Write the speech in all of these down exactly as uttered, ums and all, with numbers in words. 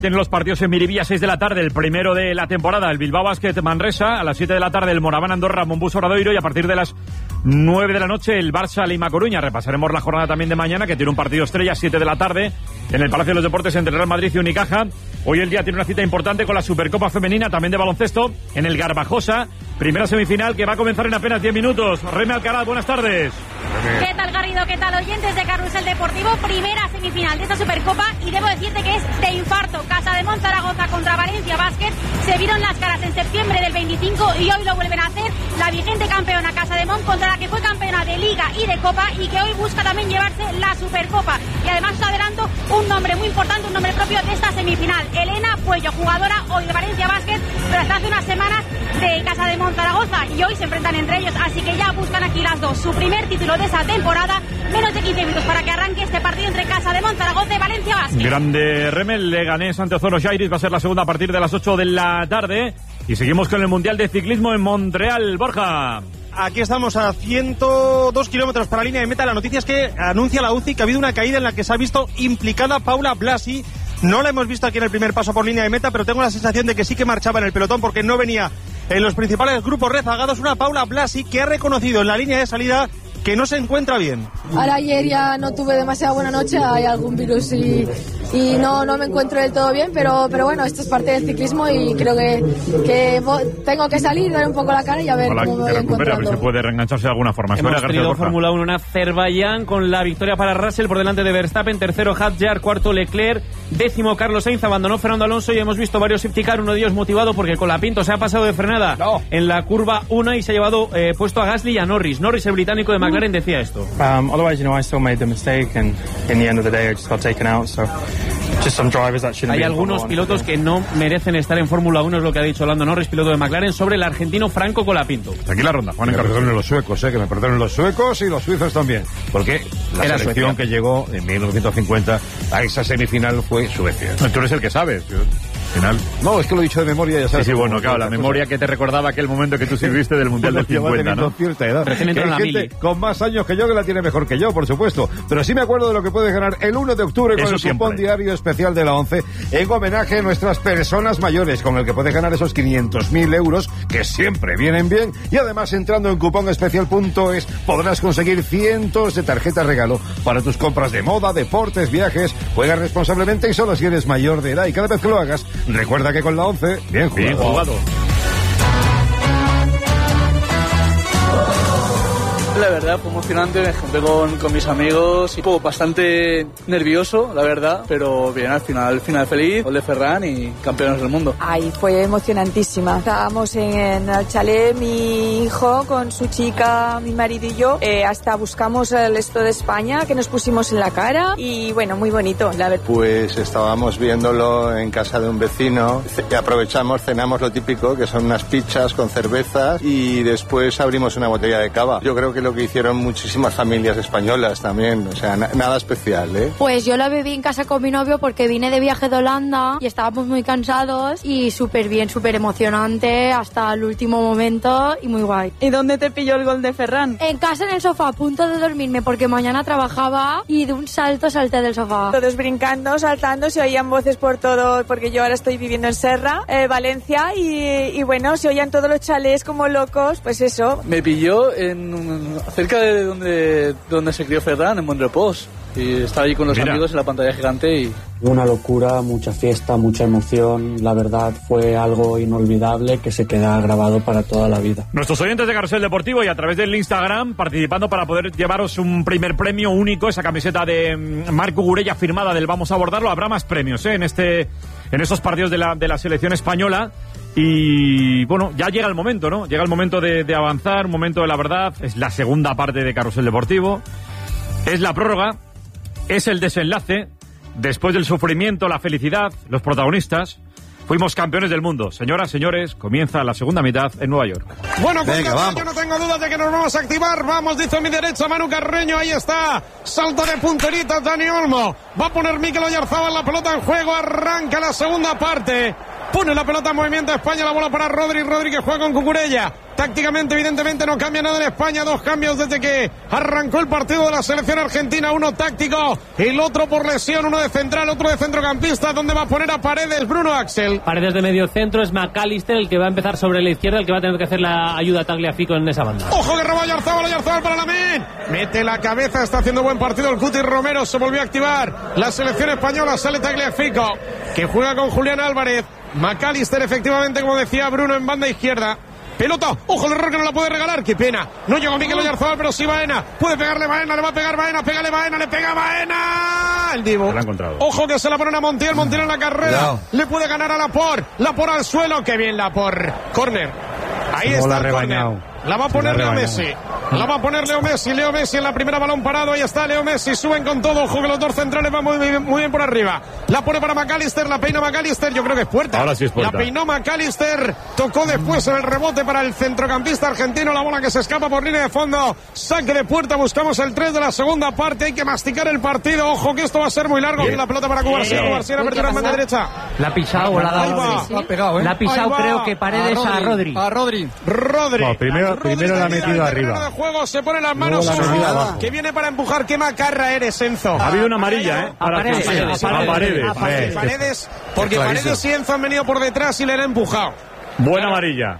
Tienen los partidos en Miribilla, seis de la tarde, el primero de la temporada, el Bilbao Basket Manresa, a las siete de la tarde el Moraván Andorra Montbus Obradoiro y a partir de las nueve de la noche el Barça Lima Coruña. Repasaremos la jornada también de mañana, que tiene un partido estrella, siete de la tarde, en el Palacio de los Deportes entre Real Madrid y Unicaja. Hoy el día tiene una cita importante con la Supercopa Femenina, también de baloncesto, en el Garbajosa, primera semifinal que va a comenzar en apenas diez minutos. Remy Alcaraz, buenas tardes. ¿Qué tal, Garrido? ¿Qué tal, oyentes de Carrusel Deportivo? Primera semifinal de esta Supercopa y debo decirte que es de infarto. Casa de Zaragoza contra Valencia Basket. Se vieron las caras en septiembre del veinticinco y hoy lo vuelven a hacer. La vigente campeona Casa de Mon contra la que fue campeona de Liga y de Copa y que hoy busca también llevarse la Supercopa. Y además os adelanto un nombre muy importante, un nombre propio de esta semifinal. Elena Puello, jugadora hoy de Valencia Basket, pero hasta hace unas semanas de Casa de Mon Zaragoza y hoy se enfrentan entre ellos. Así que ya buscan aquí las dos su primer título de esa temporada. Menos de quince minutos para que arranque este partido entre Casa de Mon Zaragoza y Valencia Basket. Grande Remel, Leganés ante Ozoro Jairis, va a ser la segunda a partir de las ocho de la tarde. Y seguimos con el Mundial de Ciclismo en Montreal. Borja. Aquí estamos a ciento dos kilómetros para la línea de meta. La noticia es que anuncia la U C I que ha habido una caída en la que se ha visto implicada Paula Blasi. No la hemos visto aquí en el primer paso por línea de meta, pero tengo la sensación de que sí que marchaba en el pelotón porque no venía en los principales grupos rezagados. Una Paula Blasi que ha reconocido en la línea de salida que no se encuentra bien. Ahora ayer ya no tuve demasiada buena noche, hay algún virus y, y no, no me encuentro del todo bien, pero, pero bueno, esto es parte del ciclismo y creo que, que tengo que salir, dar un poco la cara y a ver Ojalá cómo me voy recupera, encontrando. A ver si puede reengancharse de alguna forma. Hemos tenido Fórmula uno en Azerbaiyán con la victoria para Russell por delante de Verstappen, tercero Hadjar, cuarto Leclerc, décimo Carlos Sainz, abandonó Fernando Alonso y hemos visto varios safety car, uno de ellos motivado porque Colapinto se ha pasado de frenada no. en la curva uno y se ha llevado eh, puesto a Gasly y a Norris. Norris, el británico de McLaren, decía esto. Um, otherwise, you know, I still made the mistake, and in the end of the day, I just got taken out. So, just some drivers that shouldn't Hay be algunos pilotos que no merecen estar en Fórmula uno, es lo que ha dicho Lando Norris, piloto de McLaren, sobre el argentino Franco Colapinto. Aquí la ronda, Juan Que me Encarnación. perdonen los suecos, eh, que me perdonen los suecos y los suizos también. Porque la Era selección Suecia. que llegó en mil novecientos cincuenta a esa semifinal fue Suecia. Tú eres el que sabes. Yo, al final. No, es que lo he dicho de memoria, ya Sí, sabes. sí, bueno, cómo- claro, la cosa. memoria que te recordaba aquel momento que tú sirviste del Mundial del Lleva cincuenta, teniendo ¿no? cierta edad. Recién entró Que en hay la gente mili. con más años que yo que la tiene mejor que yo, por supuesto. Pero sí me acuerdo de lo que puedes ganar el uno de octubre con Eso el siempre. cupón diario especial de la ONCE en homenaje a nuestras personas mayores, con el que puedes ganar esos quinientos mil euros que siempre vienen bien. Y además, entrando en cuponespecial punto es, podrás conseguir cientos de tarjetas regalo para tus compras de moda, deportes, viajes. Juega responsablemente y solo si eres mayor de edad. Y cada vez que lo hagas, recuerda que con la ONCE, bien jugado. Bien jugado. La verdad, fue emocionante, me junté con, con mis amigos y fue bastante nervioso, la verdad, pero bien, al final, final feliz, gol de Ferran y campeones del mundo. Ay, fue emocionantísima. Estábamos en, en el chalet, mi hijo con su chica, mi marido y yo, eh, hasta buscamos el esto de España que nos pusimos en la cara y bueno, muy bonito, la verdad. Pues estábamos viéndolo en casa de un vecino, Ce- aprovechamos, cenamos lo típico, que son unas pizzas con cervezas y después abrimos una botella de cava. Yo creo que lo que hicieron muchísimas familias españolas también, o sea, na- nada especial, ¿eh? Pues yo la bebí en casa con mi novio porque vine de viaje de Holanda y estábamos muy cansados y súper bien, súper emocionante hasta el último momento y muy guay. ¿Y dónde te pilló el gol de Ferran? En casa, en el sofá, a punto de dormirme porque mañana trabajaba y de un salto salté del sofá. Todos brincando, saltando, se oían voces por todo, porque yo ahora estoy viviendo en Serra, eh, Valencia, y, y bueno, se oían todos los chalés como locos, pues eso. Me pilló en cerca de donde, donde se crió Ferran, en Montrepós, y estaba allí con los Mira. amigos en la pantalla gigante y... Una locura, mucha fiesta, mucha emoción. La verdad fue algo inolvidable que se queda grabado para toda la vida. Nuestros oyentes de Carrusel Deportivo y a través del Instagram participando para poder llevaros un primer premio único, esa camiseta de mm, Marco Gurella firmada del Vamos a Abordarlo. Habrá más premios ¿eh? en este en estos partidos de la, de la selección española. Y bueno, ya llega el momento, ¿no? Llega el momento de, de avanzar, un momento de la verdad. Es la segunda parte de Carrusel Deportivo. Es la prórroga, es el desenlace. Después del sufrimiento, la felicidad, los protagonistas. Fuimos campeones del mundo. Señoras, señores, comienza la segunda mitad en Nueva York. Bueno, pues Venga, yo vamos. no tengo dudas de que nos vamos a activar. Vamos, dice a mi derecha Manu Carreño, ahí está. Salto de punterita Dani Olmo. Va a poner Mikel Oyarzabal la pelota en juego. Arranca la segunda parte. Pone la pelota en movimiento España, la bola para Rodri. Rodri que juega con Cucurella. Tácticamente, evidentemente, no cambia nada en España. Dos cambios desde que arrancó el partido de la selección argentina. Uno táctico, el otro por lesión. Uno de central, otro de centrocampista. ¿Dónde va a poner a Paredes, Bruno Axel? Paredes de medio centro, es McAllister el que va a empezar sobre la izquierda, el que va a tener que hacer la ayuda a Tagliafico en esa banda. ¡Ojo que roba Oyarzábal! Oyarzábal para Lamine. Mete la cabeza, está haciendo buen partido el Cuti Romero. Se volvió a activar la selección española. Sale Tagliafico, que juega con Julián Álvarez. McAllister, efectivamente, como decía Bruno, en banda izquierda. Pelota, ojo el error que no la puede regalar, qué pena. No llegó Mikel Oyarzábal, pero sí Baena. Puede pegarle Baena, le va a pegar Baena, pégale Baena, le pega Baena. El Divo. Ojo que se la ponen a Montiel, Montiel en la carrera. Cuidado. Le puede ganar a Laporte. Laporte al suelo, qué bien Laporte. Corner. Ahí está el córner. La va a poner Leo Messi. La va a poner Leo Messi. Leo Messi en la primera, balón parado. Ahí está Leo Messi. Suben con todo. Ojo que los dos centrales van muy bien, muy bien por arriba. La pone para McAllister. La peina McAllister. Yo creo que es puerta. Ahora sí es puerta. La peinó McAllister. Tocó después en el rebote para el centrocampista argentino. La bola que se escapa por línea de fondo. Saque de puerta. Buscamos el tres de la segunda parte. Hay que masticar el partido. Ojo que esto va a ser muy largo. La pelota para Cubarsí. Cubarsí en apertura en banda derecha. La ha pisado. La ha dado. La ha pegado, ¿eh? La ha pisado, creo que Paredes a Rodri. A Rodri. Rodri. No, primero, primero la ha metido arriba. De juego, se pone las manos a que viene para empujar. Qué macarra eres, Enzo. Ha habido una amarilla, ¿eh? A Paredes. A Paredes. A Paredes. A Paredes. Paredes, porque Paredes y Enzo han venido por detrás y le han empujado. Buena amarilla.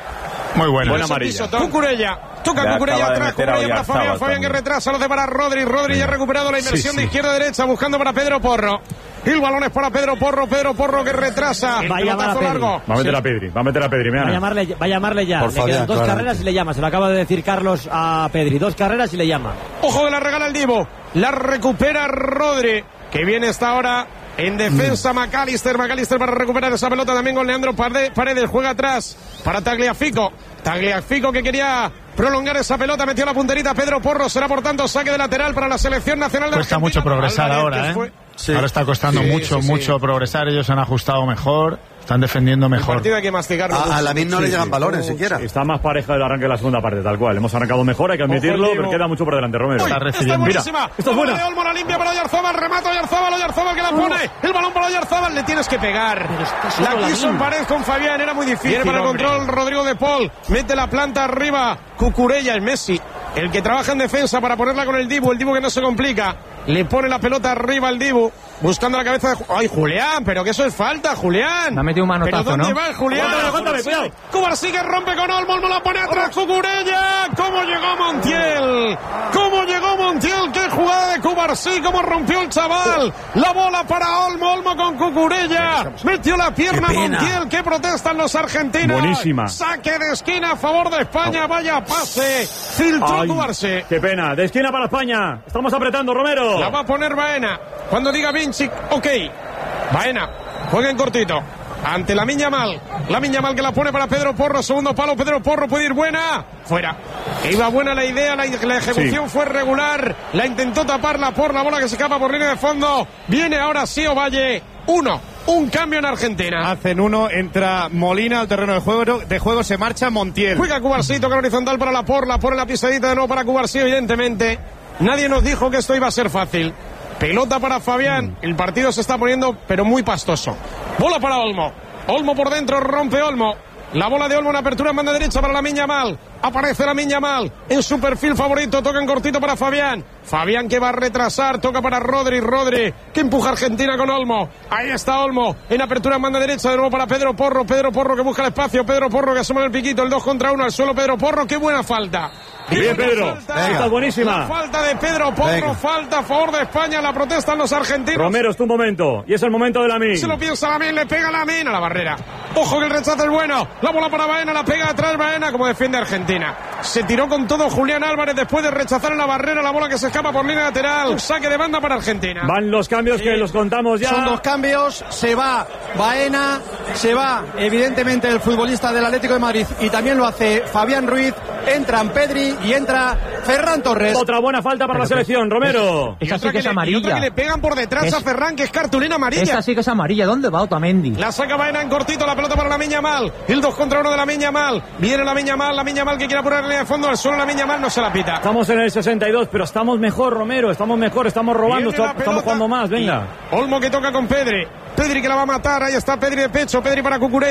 Muy buena. Buena amarilla. Cucurella. Toca Cucurella atrás. Cucurella para Fabián. Fabián que retrasa. Lo de para Rodri. Rodri ya ha recuperado la inversión de izquierda a derecha. Buscando para Pedro Porro. El balón es para Pedro Porro. Pedro Porro que retrasa. Va a llamar a Pedri. Largo. Va a meter a Pedri. Va a meter a Pedri. Va a llamarle, va a llamarle ya. Le quedan dos carreras y le llama. Se lo acaba de decir Carlos a Pedri. Dos carreras y le llama. Ojo que la regala el Divo. La recupera Rodri. Que viene esta ahora en defensa. mm. McAllister. McAllister para recuperar esa pelota también con Leandro Paredes. Juega atrás para Tagliafico. Tagliafico que quería prolongar esa pelota, metió la punterita Pedro Porro, será por tanto saque de lateral para la selección nacional de Cuesta Argentina. mucho progresar Álvarez, ahora, ¿eh? Fue... Sí. Ahora está costando sí, mucho, sí, sí. mucho progresar, ellos han ajustado mejor, están defendiendo mejor. El partido hay que masticarlo. A, a Lamine no sí, le llegan sí. balones sí, siquiera. Sí, está más pareja del arranque de la segunda parte, tal cual. Hemos arrancado mejor, hay que admitirlo, pero queda mucho por delante, Romero. Uy, está recibiendo. Está buenísima. Mira, esto es buena. De Olmo, la limpia para Oyarzábal, remata Oyarzábal, Oyarzábal que la pone. El balón para Oyarzábal, le tienes que pegar. La quiso en pared con Fabián, era muy difícil. Viene para el control Rodrigo de Paul, mete la planta arriba, Cucurella, el Messi, el que trabaja en defensa para ponerla con el Dibu, el Dibu que no se complica. Le pone la pelota arriba al Dibu, buscando la cabeza de... ¡Ay, Julián! Pero que eso es falta, Julián. Me ha metido un manotazo, ¿Pero dónde ¿no? va Julián? Cuidado, cuéntame, cuidado. Cubarsí que rompe con Olmo, Olmo la pone atrás, Cucurella. ¿Cómo llegó Montiel? ¿Cómo llegó Montiel? ¡Qué jugada de Cubarsí! ¿Cómo rompió el chaval? La bola para Olmo, Olmo con Cucurella. Metió la pierna Qué pena. Montiel. ¿Qué protestan los argentinos? Buenísima. Saque de esquina a favor de España. Vaya pase. Filtró Ay, Cubarsí. qué pena. De esquina para España. Estamos apretando, Romero. La va a poner Baena. Cuando diga Vinci, ok. Baena, juega en cortito. Ante la Miña Mal. La Miña Mal que la pone para Pedro Porro. Segundo palo. Pedro Porro puede ir buena. Fuera. Iba buena la idea. La, la ejecución sí. fue regular. La intentó taparla por la bola que se escapa por línea de fondo. Viene ahora sí Ovalle. Uno. Un cambio en Argentina. Hacen uno, entra Molina al terreno de juego, de juego se marcha Montiel. Juega Cubarsí, toca horizontal para la Porla, pone la pisadita de nuevo para Cubarsí, evidentemente. Nadie nos dijo que esto iba a ser fácil. Pelota para Fabián, el partido se está poniendo pero muy pastoso. Bola para Olmo, Olmo por dentro, rompe Olmo. La bola de Olmo en apertura en banda derecha para la Miña Mal. Aparece la Miña Mal en su perfil favorito. Toca en cortito para Fabián. Fabián que va a retrasar. Toca para Rodri. Rodri que empuja a Argentina con Olmo. Ahí está Olmo en apertura en banda derecha. De nuevo para Pedro Porro. Pedro Porro que busca el espacio. Pedro Porro que asoma en el piquito. El dos contra uno al suelo. Pedro Porro. Qué buena falta. Bien, Pedro. Esta es buenísima. La falta de Pedro Porro. Venga. Falta a favor de España. La protestan los argentinos. Romero, es tu momento. Y es el momento de Lamine. Se lo piensa Lamine. Le pega Lamine a la barrera. Ojo que el rechazo es bueno. La bola para Baena. La pega atrás Baena como defiende Argentina. Se tiró con todo Julián Álvarez después de rechazar en la barrera la bola que se escapa por línea lateral. Saque de banda para Argentina. Van los cambios sí. que los contamos ya. Son dos cambios. Se va Baena. Se va evidentemente el futbolista del Atlético de Madrid. Y también lo hace Fabián Ruiz. Entran Pedri y entra Ferran Torres. Otra buena falta para Pero la selección, Romero. Esa sí que es amarilla. Y otra que le pegan por detrás es... a Ferran, que es cartulina amarilla. Esa sí que es amarilla. ¿Dónde va Otamendi? La saca Baena en cortito, la pelota para la Miña Mal. El dos contra uno de la Miña Mal. Viene la Miña Mal, la Miña Mal que quiere apurar en línea de fondo. Al suelo la Miña Mal no se la pita. Estamos en el sesenta y dos, pero estamos mejor, Romero. Estamos mejor, estamos robando, estamos, estamos jugando más. Venga. Y Olmo que toca con Pedri. Pedri que la va a matar, ahí está Pedri de pecho, Pedri para Cucurella.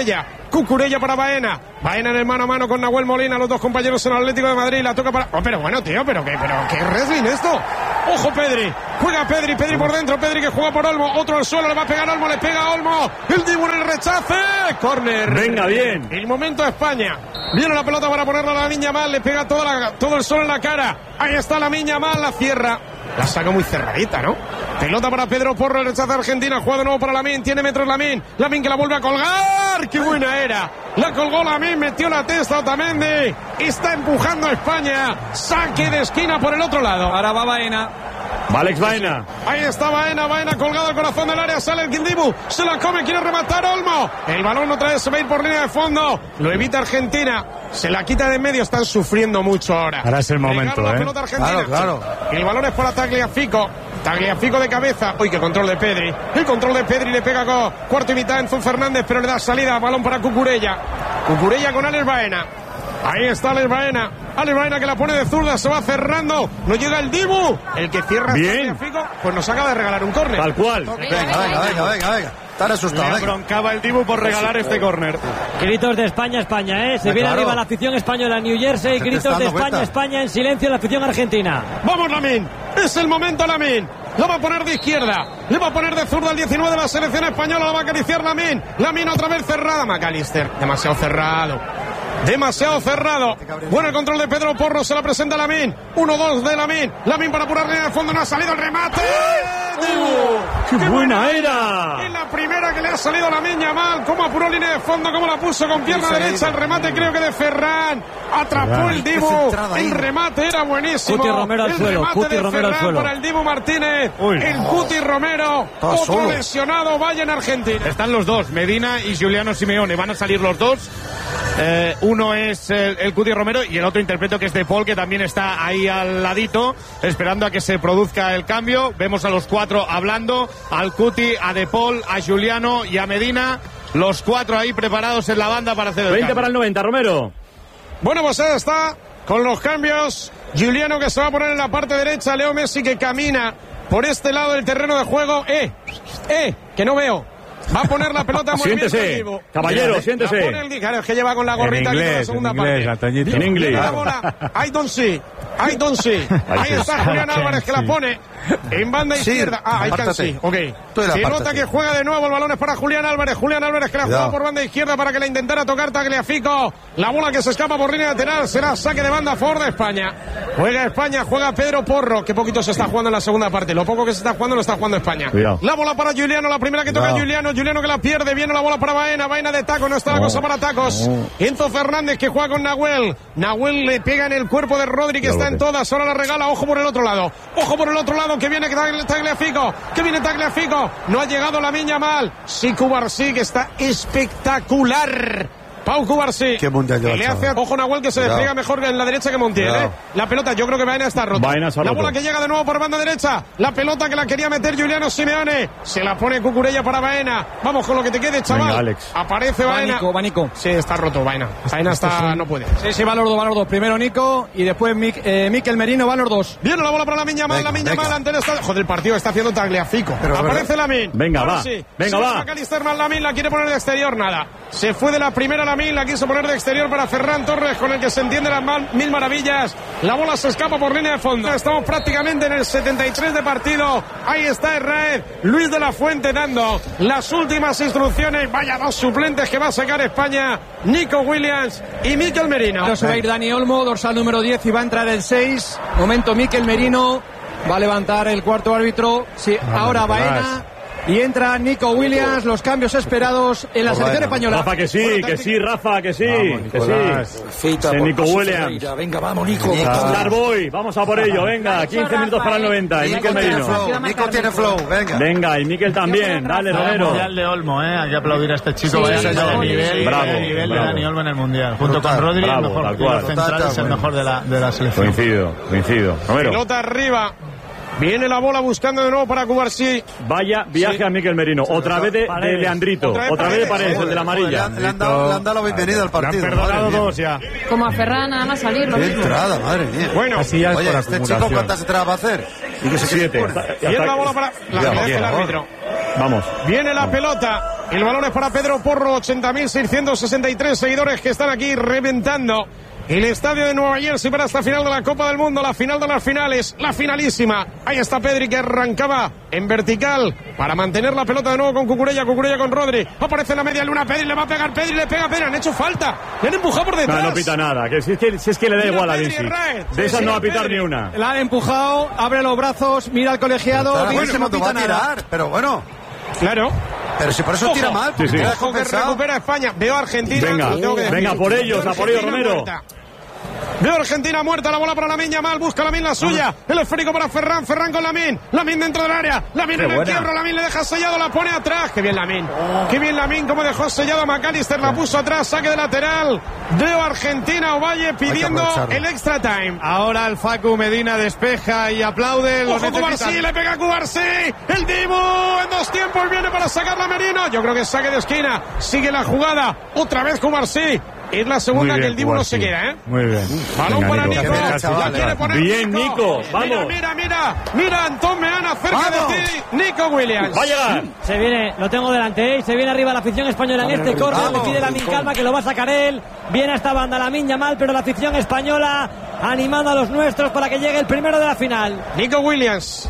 Cucurella para Baena. Baena en el mano a mano con Nahuel Molina, los dos compañeros en el Atlético de Madrid. La toca para... Oh, pero bueno, tío, pero qué, pero qué wrestling esto. Ojo Pedri, juega Pedri, Pedri por dentro, Pedri que juega por Olmo, otro al suelo, le va a pegar Olmo, le pega a Olmo. El Dibu en el rechace. Córner. Venga, bien. El momento de España. Viene la pelota para ponerla a la Lamine Yamal, le pega toda la, todo el sol en la cara. Ahí está la Lamine Yamal, la cierra. La saca muy cerradita, ¿no? Pelota para Pedro Porro, el rechazo de Argentina. Juega de nuevo para Lamine, tiene metros Lamine. Lamine que la vuelve a colgar. ¡Qué buena era! La colgó Lamine, metió la testa Otamendi. Está empujando a España. Saque de esquina por el otro lado. Ahora va Baena. Va Alex Baena. Ahí está Baena, Baena colgado al corazón del área. Sale el Dibu, se la come, quiere rematar Olmo. El balón otra vez se va a ir por línea de fondo. Lo evita Argentina. Se la quita de medio, están sufriendo mucho ahora. Ahora es el momento, la ¿eh? pelota argentina. Claro, claro. El balón es para Tagliafico. Tagliafico de cabeza. Uy, qué control de Pedri. El control de Pedri le pega con cuarto y mitad Enzo Fernández, pero le da salida. Balón para Cucurella. Cucurella con Alex Baena. Ahí está Alex Baena. Alex Baena que la pone de zurda, se va cerrando. No llega el Dibu. El que cierra bien. Tagliafico, pues nos acaba de regalar un córner. Tal cual. Venga, venga, venga, venga, venga. Están asustados. Le broncaba el Dibu por regalar este córner. Gritos de España, España, ¿eh? Se Ya, viene claro. arriba la afición española en New Jersey. Se te Gritos está de dando España, cuenta. España en silencio la afición argentina. Vamos Lamine, es el momento Lamine. Lo va a poner de izquierda, le va a poner de zurda al diecinueve de la selección española, lo va a acariciar Lamine. Lamine otra vez cerrada, McAllister, demasiado cerrado. Demasiado cerrado. Bueno, el control de Pedro Porro, se la presenta Lamine. uno dos de Lamine. Lamine para apurar línea de fondo, no ha salido el remate. ¡Qué, ¡Qué buena era! Es la primera que le ha salido a Lamine Yamal. Cómo apuró línea de fondo, cómo la puso con pierna Sí, derecha. El remate creo que de Ferran. Atrapó el Dibu. El remate era buenísimo. Cuti Romero al el suelo. remate Cuti de Romero al Ferran suelo. para el Dibu Martínez. Uy. El Cuti Romero. Está Otro solo. lesionado. Vaya en Argentina. Están los dos, Medina y Giuliano Simeone. Van a salir los dos. Eh, uno es el, el Cuti Romero y el otro interpreto que es De Paul, que también está ahí al ladito, esperando a que se produzca el cambio. Vemos a los cuatro hablando, al Cuti, a De Paul, a Giuliano y a Medina. Los cuatro ahí preparados en la banda para hacer el veinte cambio. para el noventa, Romero. Bueno, pues ahí está con los cambios. Giuliano que se va a poner en la parte derecha. Leo Messi que camina por este lado del terreno de juego. ¡Eh! ¡Eh! Que no veo. Va a poner la pelota muy bien. Siéntese, caballero, siéntese. La pone el, claro, es que lleva con la gorrita En aquí en la inglés, segunda en inglés, parte. Antoñito. En inglés. Viene la bola. I don't see. I don't see. Ahí está Julián Álvarez que la pone en banda Sí, izquierda. Ah, ahí can apártate. sí. Ok. Tú de la Se apártate. nota que juega de nuevo. El balón es para Julián Álvarez. Julián Álvarez que la Cuidado. juega por banda izquierda para que la intentara tocar Tagliafico. La bola que se escapa por línea lateral será saque de banda a favor de España. Juega España, juega Pedro Porro. Que poquito se está jugando en la segunda parte. Lo poco que se está jugando lo está jugando España. Cuidado. La bola para Giuliano, la primera que toca Cuidado. Giuliano. Giuliano que la pierde. Viene la bola para Baena. Baena de taco. No está la No. cosa para tacos. No. Enzo Fernández que juega con Nahuel. Nahuel le pega en el cuerpo de Rodri que Ya está lo en sé. todas. Ahora la regala. Ojo por el otro lado. Ojo por el otro lado que viene Tagli- Tagliafico. Que viene Tagliafico. No ha llegado Lamine Yamal. Sí, Cubarsí que está espectacular. Pau Cubarsí. Qué mundial lleva Que le el hace a chaval. Ojo Nahuel que se Cuidado. despliega mejor en la derecha que Montiel. Cuidado. ¿eh? La pelota, yo creo que Baena está rota. Baena se ha La roto. bola que llega de nuevo por banda derecha. La pelota que la quería meter Giuliano Simeone. Se la pone Cucurella para Baena. Vamos con lo que te quede, chaval. Venga, Alex. Aparece Va Baena. Nico, va Nico. Sí, está roto Baena. Baena está, no puede. Sí, sí, van los dos, van los dos. Primero Nico y después Mic, eh, Mikel Merino, van los dos. Viene la bola para Lamine Yamal, Venga, Lamine venga. Yamal ante el estadio. Joder, el partido está haciendo Tagliafico. Pero, Aparece Lamine. Venga, Ahora va. sí. Venga, Se va. McAllister más Lamine, la quiere poner de exterior, nada. Se fue de la primera Lamine, la quiso poner de exterior para Ferran Torres, con el que se entiende las mal- mil maravillas. La bola se escapa por línea de fondo. Estamos prácticamente en el setenta y tres de partido. Ahí está Herrera. Luis de la Fuente dando las últimas instrucciones. Vaya dos suplentes que va a sacar España. Nico Williams y Mikel Merino. Ahora se va a ir Dani Olmo, dorsal número diez y va a entrar el seis. Momento Mikel Merino. Va a levantar el cuarto árbitro. Sí, ahora Baena. Y entra Nico Williams, los cambios esperados en la selección española. Rafa, que sí, que sí, Rafa, que sí, que sí. Fita Sí, por Nico Paso Williams. Ferreira. Venga, vamos, Nico. Starboy, vamos a por ello, venga, quince minutos para el noventa. Y Mikel Merino. Nico tiene flow, venga. Venga, y Mikel también, dale, Romero. Mundial de Olmo, ¿eh? Hay que aplaudir a este chico. Sí, vaya señor. nivel, Bravo, vaya nivel bravo. de Dani Olmo en el Mundial. Junto Brutal. con Rodri, Bravo, el mejor tal de cual. los centrales, el mejor de la, de la selección. Coincido, coincido. Romero. Pelota arriba. Viene la bola buscando de nuevo para Cubarsí. Vaya viaje Sí. a Mikel Merino. Otra vez de, de Leandrito. Otra vez Otra vez de Paredes. Paredes, el de la Joder, amarilla. Le han dado, le han dado la bienvenida al partido. Perdonado madre mía. dos ya. Como a Ferran, nada más salir, lo Qué mismo. entrada, madre mía. Bueno, Oye, este chico ¿cuántas entradas va a hacer? Y que se Siete. quede fuera. viene la bola para la Cuidado, que deja el por favor. árbitro. Vamos. Viene la pelota. El balón es para Pedro Porro, ochenta mil seiscientos sesenta y tres seguidores que están aquí reventando el estadio de Nueva Jersey para esta final de la Copa del Mundo, la final de las finales, la finalísima. Ahí está Pedri que arrancaba en vertical para mantener la pelota de nuevo con Cucurella, Cucurella con Rodri. Aparece en la media luna, Pedri le va a pegar, Pedri le pega, Pedri, han hecho falta. Le han empujado por detrás. No, no pita nada, que si es que, si es que le da Mira igual a Pedri, Vinci. Raed. De esas Sí, no va a pitar Pedri. ni una. La han empujado, abre los brazos, mira al colegiado. Está Vinci buenísimo, no te va pita a nada. tirar, pero bueno. Claro. Pero si por eso Ojo. tira mal, porque Sí, sí. queda Ojo que compensado. recupera España. Veo a Argentina. Venga, lo tengo que decir. venga por ellos, Veo a por ellos, Argentina Romero. muerta. Veo a Argentina muerta, la bola para Lamine Yamal, busca Lamine la suya, el esférico para Ferran, Ferran con Lamine, Lamine dentro del área, Lamine Qué en el buena. quiebro, Lamine le deja sellado, la pone atrás, qué bien Lamine, qué bien Lamine, como dejó sellado a McAllister, la puso atrás, saque de lateral, veo a Argentina, Ovalle pidiendo aprovecharlo. el extra time. Ahora el Facu Medina despeja y aplaude. Lo Ojo necesitan. Cubarsí, le pega a Cubarsí, el Dibu en dos tiempos viene para sacarla Merino, yo creo que es saque de esquina, sigue la jugada, otra vez Cubarsí. Es la segunda Muy que bien, el Dibu no Cubarsí. se queda, ¿eh? Muy bien. Balón Venga, para Nico. Nico. Bien, La chaval, quiere poner Bien, Nico, vamos. Mira, mira, mira. Mira, Antón Meana cerca ¡Vamos! de ti. Nico Williams. Va a llegar. Se viene, lo tengo delante, ¿eh? Se viene arriba la afición española en este córner, le vamos, pide Lamine Rincón. calma que lo va a sacar él. Viene a esta banda Lamine Yamal, pero la afición española animando a los nuestros para que llegue el primero de la final. Nico Williams.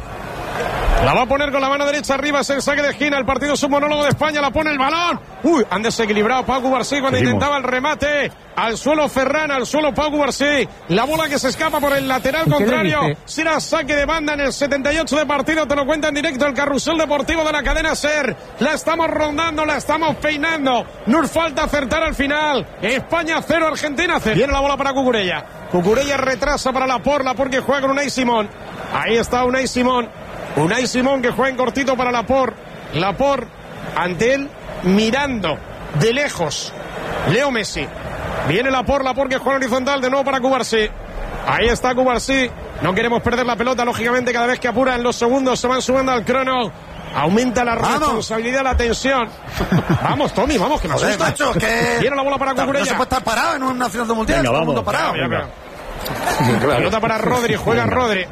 La va a poner con la mano derecha arriba, es el saque de esquina. El partido es un monólogo de España, la pone el balón. Uy, han desequilibrado Pau Cubarsí cuando Seguimos. intentaba el remate. Al suelo Ferran, al suelo Pau Cubarsí. La bola que se escapa por el lateral ¿Y qué le contrario. dice? Será saque de banda en el setenta y ocho de partido. Te lo cuenta en directo el carrusel deportivo de la cadena SER. La estamos rondando, la estamos peinando. Nos falta acertar al final. España cero, Argentina cero. Viene la bola para Cucurella. Cucurella retrasa para Laporte, Laporte que juega con Unai Simón. Ahí está Unai Simón. Unai Simón que juega en cortito para Laporte. Laporte ante él mirando de lejos. Leo Messi. Viene Laporte, Laporte que juega horizontal de nuevo para Cubarsí. Ahí está Cubarsí. No queremos perder la pelota, lógicamente cada vez que apuran los segundos se van subiendo al crono. Aumenta la ¡Vamos! responsabilidad, la tensión. Vamos, Tommy, vamos, que me Joder, asusta. macho, que... Viene la bola para No Cucurella. se puede estar parado en una final de mundial. Venga, todo el mundo vamos. parado. Ya, ya, ya. Pelota para Rodri, juega Rodri.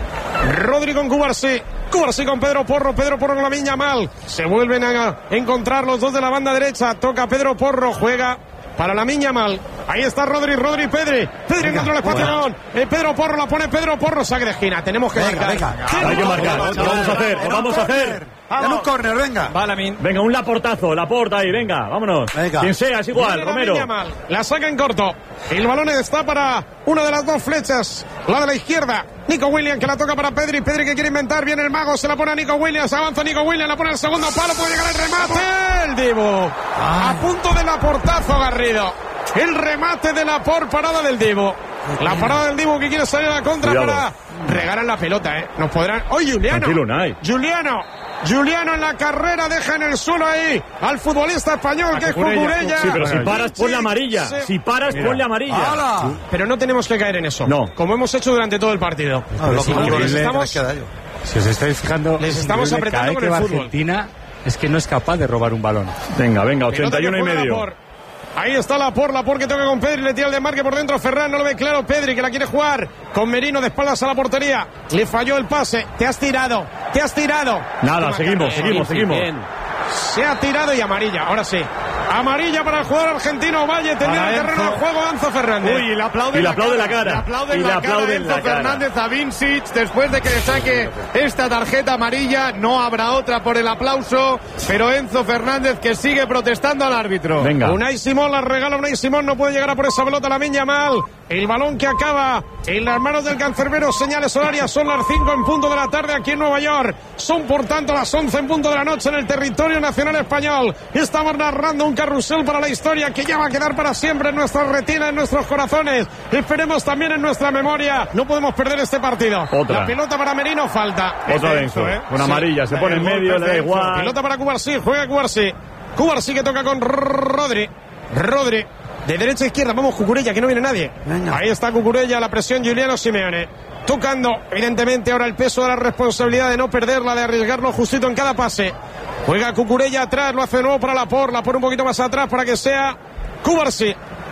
Rodri con Cubarsí. Cubarsí con Pedro Porro. Pedro Porro con Lamine Yamal. Se vuelven a encontrar los dos de la banda derecha. Toca Pedro Porro. Juega para Lamine Yamal. Ahí está Rodri, Rodri, Pedri. Pedri encontró el espacio. balón. Eh, Pedro Porro la pone Pedro Porro. Saque de esquina. Tenemos que Venga, marcar. venga. ¿Qué Hay que no? marcar. Lo vamos a hacer, lo vamos a hacer. En un córner, venga. Va Lamine. Venga, un laportazo, Laporta ahí, venga, vámonos. Venga. Quien sea, es igual, Viene Romero. Lamine Yamal. La saca en corto. El balón está para una de las dos flechas. La de la izquierda. Nico Williams que la toca para Pedri. Pedri que quiere inventar. Viene el mago. Se la pone a Nico Williams. Avanza Nico Williams. La pone al segundo palo. Puede llegar el remate. El Dibu. A punto del aportazo Garrido. El remate de Laporte. Parada del Dibu. La parada del Dibu que quiere salir a la contra Cuidado. para regalar la pelota, ¿eh? Nos podrán. ¡Oye, Juliano! Tranquilo, Unai. Juliano. Juliano en la carrera deja en el suelo ahí al futbolista español que es Cucurella. Sí, pero si paras, Sí, ponle amarilla. sí. Si paras, ponle amarilla. ¡Hala! Pero no tenemos que caer en eso. No. Como hemos hecho durante todo el partido. No, lo Sí, que les estamos, Si os estáis fijando, Les estamos increíble, apretando cada vez con que el va fútbol. Argentina es que no es capaz de robar un balón. Venga, venga, pelota ochenta y uno que y juega medio. Laporte. Ahí está Laporte, Laporte que toca con Pedri, le tira el desmarque por dentro Ferran, no lo ve claro Pedri que la quiere jugar con Merino de espaldas a la portería. Le falló el pase, te has tirado, te has tirado. Nada, Toma, seguimos, Carlos. seguimos, seguimos. Bien. Se ha tirado y amarilla, ahora sí. Amarilla para el jugador argentino Valle, tenía Para el terreno Enzo. de juego Anzo Fernández. Uy, y le aplauden Y le aplaude la cara. Le aplauden Y le la aplauden cara a Enzo la cara. Fernández a Vincic después de que le saque esta tarjeta amarilla. No habrá otra por el aplauso, pero Enzo Fernández que sigue protestando al árbitro. Venga. Unai Simón la regala Unai Simón, no puede llegar a por esa pelota Lamine Yamal. El balón que acaba en las manos del cancerbero, señales horarias, son las cinco en punto de la tarde aquí en Nueva York. Son por tanto las once en punto de la noche en el territorio nacional español. Estamos narrando un carrusel para la historia que ya va a quedar para siempre en nuestra retina, en nuestros corazones. Esperemos también en nuestra memoria. No podemos perder este partido. Otra. La pelota para Merino, falta. Otra de Enzo, ¿eh? con amarilla, se pone en medio, le da igual. Pelota para Cubarsí, juega Cubarsí. Cubarsí que toca con Rodri. Rodri. De derecha a izquierda, vamos Cucurella, que no viene nadie. Venga. Ahí está Cucurella, la presión Juliano Simeone. Tocando, evidentemente, ahora el peso de la responsabilidad de no perderla, de arriesgarlo justito en cada pase. Juega Cucurella atrás, lo hace de nuevo para Laporte, Laporte un poquito más atrás para que sea Cubarsí.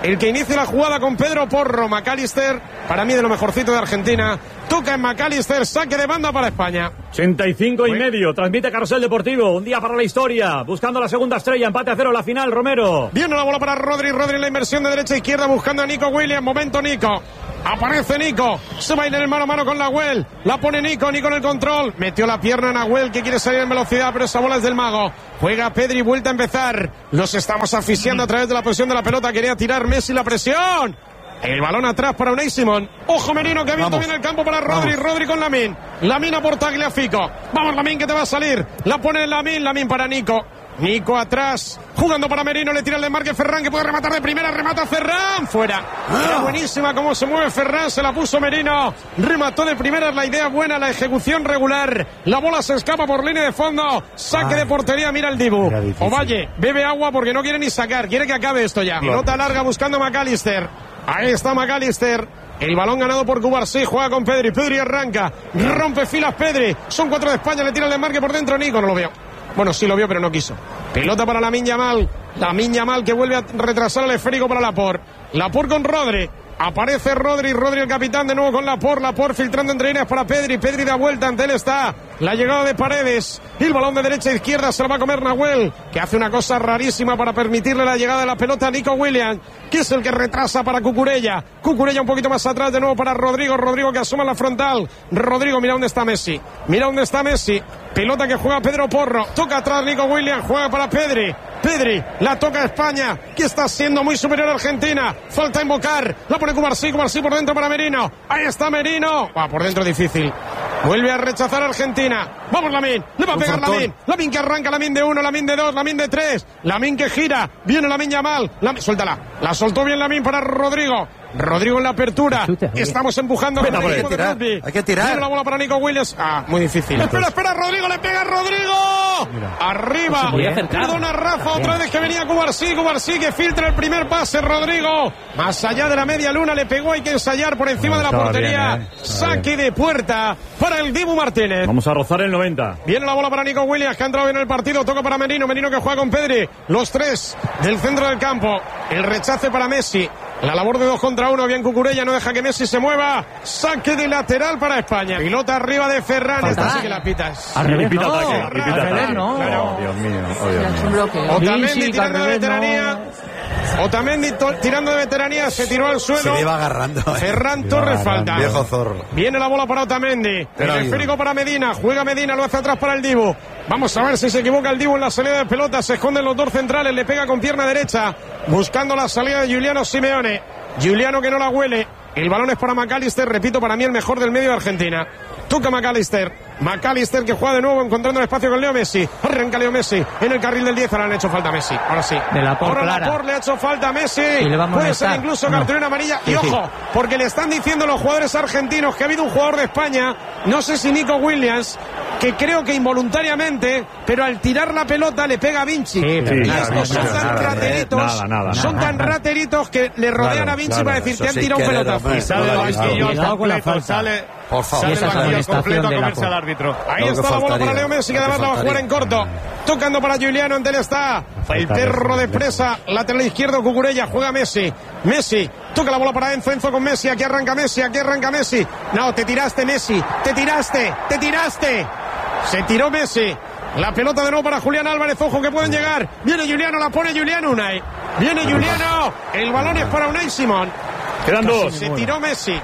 el que inicia la jugada con Pedro Porro. McAllister, para mí de lo mejorcito de Argentina. Toca en McAllister, saque de banda para España. ochenta y cinco y medio, transmite Carrusel Deportivo, un día para la historia, buscando la segunda estrella, empate a cero la final, Romero. Viene la bola para Rodri, Rodri en la inversión de derecha a izquierda buscando a Nico Williams, momento Nico. Aparece Nico, se va a ir en el mano a mano con Nahuel, la pone Nico, Nico en el control, metió la pierna a Nahuel que quiere salir en velocidad, pero esa bola es del mago. Juega Pedri, vuelta a empezar, los estamos asfixiando a través de la posición de la pelota, quería tirar Messi la presión. El balón atrás para Unai Simón. Ojo Merino que ha abierto bien el campo para Rodri. Vamos. Rodri con Lamine. Lamine por Tagliafico. Vamos Lamine que te va a salir. La pone Lamine. Lamine para Nico. Nico atrás. Jugando para Merino. Le tira el desmarque Ferran que puede rematar de primera. Remata Ferran. Fuera. Era buenísima cómo se mueve Ferran. Se la puso Merino. Remató de primera. La idea buena. La ejecución regular. La bola se escapa por línea de fondo. Saque de portería. Mira el Dibu. Ovalle. Bebe agua porque no quiere ni sacar. Quiere que acabe esto ya. Pelota larga buscando a McAllister. Ahí está McAllister. El balón ganado por Cubarsí. Juega con Pedri. Pedri arranca. Rompe filas Pedri. Son cuatro de España. Le tira el desmarque por dentro. Nico no lo vio. Bueno, sí lo vio, pero no quiso. Pelota para Lamine Yamal. Lamine Yamal que vuelve a retrasar el esférico para Laporte. Laporte con Rodri. Aparece Rodri, Rodri el capitán de nuevo con Laporte, Laporte filtrando entre líneas para Pedri, Pedri da vuelta, ante él está la llegada de Paredes, y el balón de derecha a izquierda se lo va a comer Nahuel, que hace una cosa rarísima para permitirle la llegada de la pelota a Nico Williams, que es el que retrasa para Cucurella, Cucurella un poquito más atrás de nuevo para Rodrigo, Rodrigo que asoma la frontal, Rodrigo mira dónde está Messi, mira dónde está Messi, pelota que juega Pedro Porro, toca atrás Nico Williams, juega para Pedri, Pedri, la toca a España, que está siendo muy superior a Argentina, falta invocar, la pone Cubarsí, Cubarsí por dentro para Merino, ahí está Merino, va por dentro difícil, vuelve a rechazar a Argentina, vamos Lamine, le va a pegar Lamine, Lamine que arranca, Lamine de uno, Lamine de dos, Lamine de tres, Lamine que gira, viene Lamine Yamal, Lamine, suéltala, la soltó bien Lamine para Rodrigo, Rodrigo en la apertura, estamos empujando hay, que de tirar, hay que tirar, viene la bola para Nico Williams, ah, muy difícil, espera, espera, Rodrigo, le pega Rodrigo, mira. Arriba, perdona Rafa, otra vez que venía Cubarsí, Cubarsí que filtra el primer pase, Rodrigo, más allá de la media luna, le pegó, hay que ensayar por encima no, de la portería, bien, eh. saque de puerta para el Dibu Martínez. Vamos a rozar el noventa. Viene la bola para Nico Williams, que ha entrado bien en el partido, toca para Merino, Merino que juega con Pedri, los tres del centro del campo, el rechace para Messi. La labor de dos contra uno, bien Cucurella, no deja que Messi se mueva. Saque de lateral para España. Pilota arriba de Ferran, esta sí que la pitas. Al revés, pita ataque, pita ataque. No. Claro. Dios mío, oh, Dios mío. Otamendi tirando de veteranía. Otamendi tirando de veteranía, se tiró al suelo. Se le iba agarrando. Eh. Ferran Torres falta. Viejo zorro. Viene la bola para Otamendi. El esférico para Medina. Juega Medina, lo hace atrás para el Dibu. Vamos a ver si se equivoca el Dibu en la salida de pelota. Se esconden los dos centrales, le pega con pierna derecha. Buscando la salida de Giuliano Simeone. Giuliano que no la huele. El balón es para McAllister, repito, para mí el mejor del medio de Argentina. Toca McAllister. McAllister que juega de nuevo encontrando el espacio con Leo Messi. Arranca Leo Messi en el carril del diez. Ahora le ha hecho falta a Messi. Ahora sí. De la por Ahora clara. Laporte le ha hecho falta a Messi. Puede ser incluso no. cartulina amarilla. Sí, y ojo, sí. porque le están diciendo los jugadores argentinos que ha habido un jugador de España, no sé si Nico Williams, que creo que involuntariamente, pero al tirar la pelota le pega a Vinci. Sí, sí, y nada, estos son nada, tan nada, rateritos, nada, nada, son nada. tan rateritos que le rodean Claro, a Vinci claro, para decir eso te han sí tirado un que era, pelotazo. hombre. Y sale el banquillo al Cuidado con la completo, falta. sale, Por favor. sale Y esa el es banquillo amonestación completo a de comerse la al árbitro. Ahí Lo que está la bola faltaría, para Leo Messi que lo que además la va a jugar en corto. Tocando para Giuliano, ante él está el perro de presa, lateral izquierdo Cucurella, juega Messi. Messi, toca la bola para Enzo, Enzo con Messi, aquí arranca Messi, aquí arranca Messi. No, te tiraste Messi, te tiraste, te tiraste. Se tiró Messi. La pelota de nuevo para Julián Álvarez, ojo que pueden llegar. Viene Giuliano, la pone Giuliano Unai. Viene Giuliano, el balón es para Unai Simón. Quedan dos. Se tiró Messi.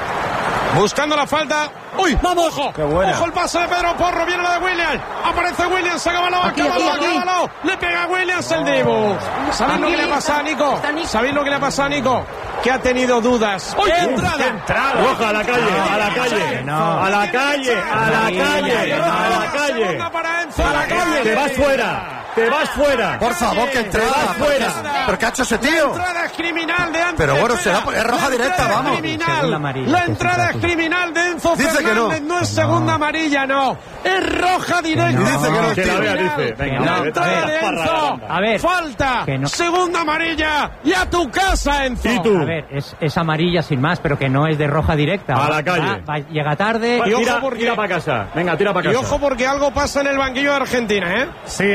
Buscando la falta. ¡Uy! ¡Vamos! ¡Ojo! ¡Ojo el pase de Pedro Porro! Viene la de Williams. Aparece Williams. Acábalo, acábalo, acábalo. Le pega a Williams el Dibu. ¿Sabéis lo que le ha pasado a Nico? ¿Sabéis lo que le ha pasado a Nico? Que ha tenido dudas. ¡Uy, qué entrada! entrada! ¡Roja a la calle! ¡A la calle! ¡A la calle! ¡A la calle! ¡A la calle! ¡A la calle! ¡Te vas fuera! ¡Te vas fuera! Por favor, que entrada. fuera. ¿Pero qué ha hecho ese tío? La entrada es criminal de Enzo. Pero bueno, será es roja directa, vamos. Criminal. La entrada es criminal de Enzo Dice Fernández. que no. No es segunda amarilla, no. Es roja directa. Dice que no, Que la vea, Criminal. dice. Venga, La vete, entrada vete, de Enzo. A ver. Falta. Que no. Segunda amarilla. Y a tu casa, Enzo. ¿Y tú? A ver, es, es amarilla sin más, pero que no es de roja directa. A la calle. Va- va- llega tarde. Y ojo Tira, porque- tira para casa. Venga, tira para Y casa. ojo porque algo pasa en el banquillo de Argentina, ¿eh? Sí, ahí está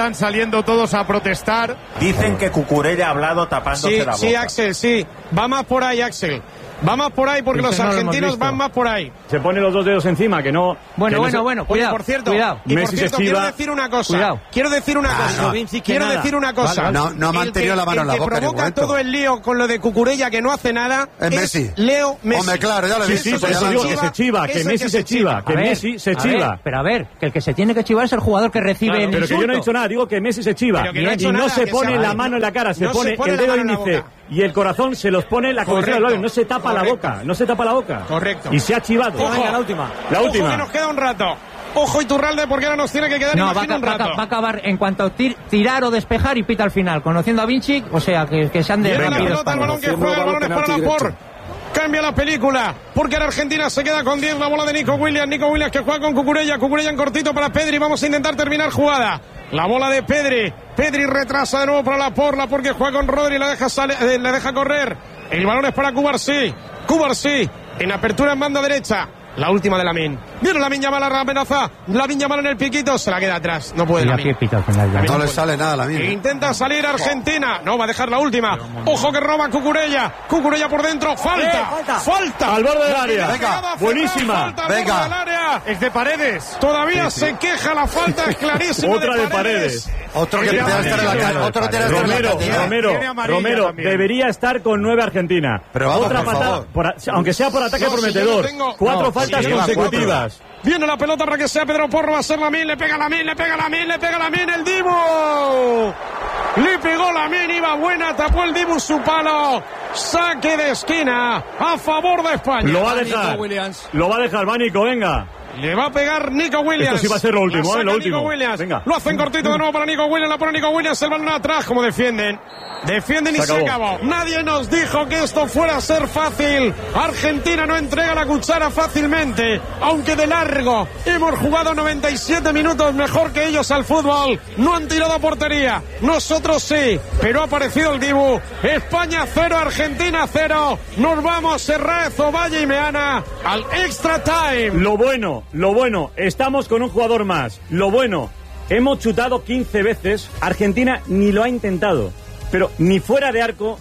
están saliendo todos a protestar. Dicen que Cucurella ha hablado tapándose Sí, la boca. sí, Axel, sí. Va más por ahí, Axel. Va más por ahí porque Dice, los no lo hemos argentinos visto. van más por ahí. Se pone los dos dedos encima, que no... Bueno, que no bueno, se- bueno, cuidado, por cierto, cuidado. y por Messi se cierto, quiero esquiva. decir una cosa. Cuidado. Quiero decir una Ah, cosa. no. Vinci, que Quiero nada. decir una cosa. Vale, vale. No- no ha El mantenido que- la mano en la el boca que en ningún provoca momento. todo el lío con lo de Cucurella que no hace nada Es Messi. Leo Messi. Hombre, claro, ya lo he Sí, visto, sí, por ya eso lo digo he que visto. se chiva, que Es el Messi que se se chiva, chiva. que A ver, Messi se a chiva. ver, pero a ver, que el que se tiene que chivar es el jugador que recibe Claro, el pero que yo insulto. no he dicho nada, digo que Messi se chiva. Pero que no ha y hecho no nada, se que pone se la vale. mano en la cara, se No se pone pone el la dedo mano en la índice boca. y el corazón se los pone en la cabecera del Correcto. labio, no se tapa la Correcto. boca, no se tapa la boca. Correcto. Y se ha chivado. Ojo, Venga, la última. La Ojo, última. que nos queda un rato. Ojo Iturralde porque ahora nos tiene que quedar, No, va a, imagino, ca- un va a ca- rato. va a acabar en cuanto a tir- tirar o despejar y pita al final. Conociendo a Vinci, o sea, que, que se han Viene la derretido pelota, el balón que juega, el balón es para Laporte. Cambia la película, porque ahora Argentina se queda con diez, la bola de Nico Williams, Nico Williams que juega con Cucurella, Cucurella en cortito para Pedri, vamos a intentar terminar jugada. La bola de Pedri, Pedri retrasa de nuevo para Laporte, Laporte que juega con Rodri, la deja, sale, eh, la deja correr. El balón es para Cubarsí, Cubarsí en apertura en banda derecha. La última de Lamine. Viene Lamine Yamal a la amenaza. Lamine Yamal en el piquito. Se la queda atrás. No puede Y aquí Lamine. pita al final. ya. No le sale nada a la mía. Intenta salir Argentina. No, va a dejar la última. Ojo que roba Cucurella. Cucurella por dentro. Falta. Eh, falta. Falta. Al borde del área. La Venga, pegada Ferran, buenísima. falta al borde Venga. del área. Es de Paredes. Todavía Sí, sí. se queja la falta. Es clarísima. Otra de Paredes. Otro que tiene que estar en la calle. Otro que tiene que estar en la Romero, calle. Romero, Tiene amarilla Romero, también. debería estar con nueve Argentina. Pero vamos, Otra por patada, favor. por a- aunque sea por ataque No, si yo prometedor. no tengo- Cuatro No, faltas si lleva consecutivas. Viene la pelota para que sea Pedro Porro. Va a ser Lamine. Le pega Lamine. Le pega Lamine. Le pega Lamine. El Dibu. Le pegó Lamine. Iba buena. Tapó el Dibu su palo. Saque de esquina a favor de España. Lo va a Nico dejar. Williams. Lo va a dejar, Vánico, venga. Le va a pegar Nico Williams. Esto sí va a ser lo último, La eh, saca lo último. Nico Williams. Venga. Lo hacen cortito de nuevo para Nico Williams. La pone Nico Williams. El balón atrás. Como defienden. Defienden y Se se acabó. acabó. Nadie nos dijo que esto fuera a ser fácil. Argentina no entrega la cuchara fácilmente. Aunque de largo. Hemos jugado noventa y siete minutos mejor que ellos al fútbol. No han tirado a portería. Nosotros sí. Pero ha aparecido el Dibu. España cero, Argentina cero. Nos vamos, Serrat, Ovalle y Meana al extra time. Lo bueno, lo bueno, estamos con un jugador más. Lo bueno, hemos chutado quince veces. Argentina ni lo ha intentado. Pero ni fuera de arco,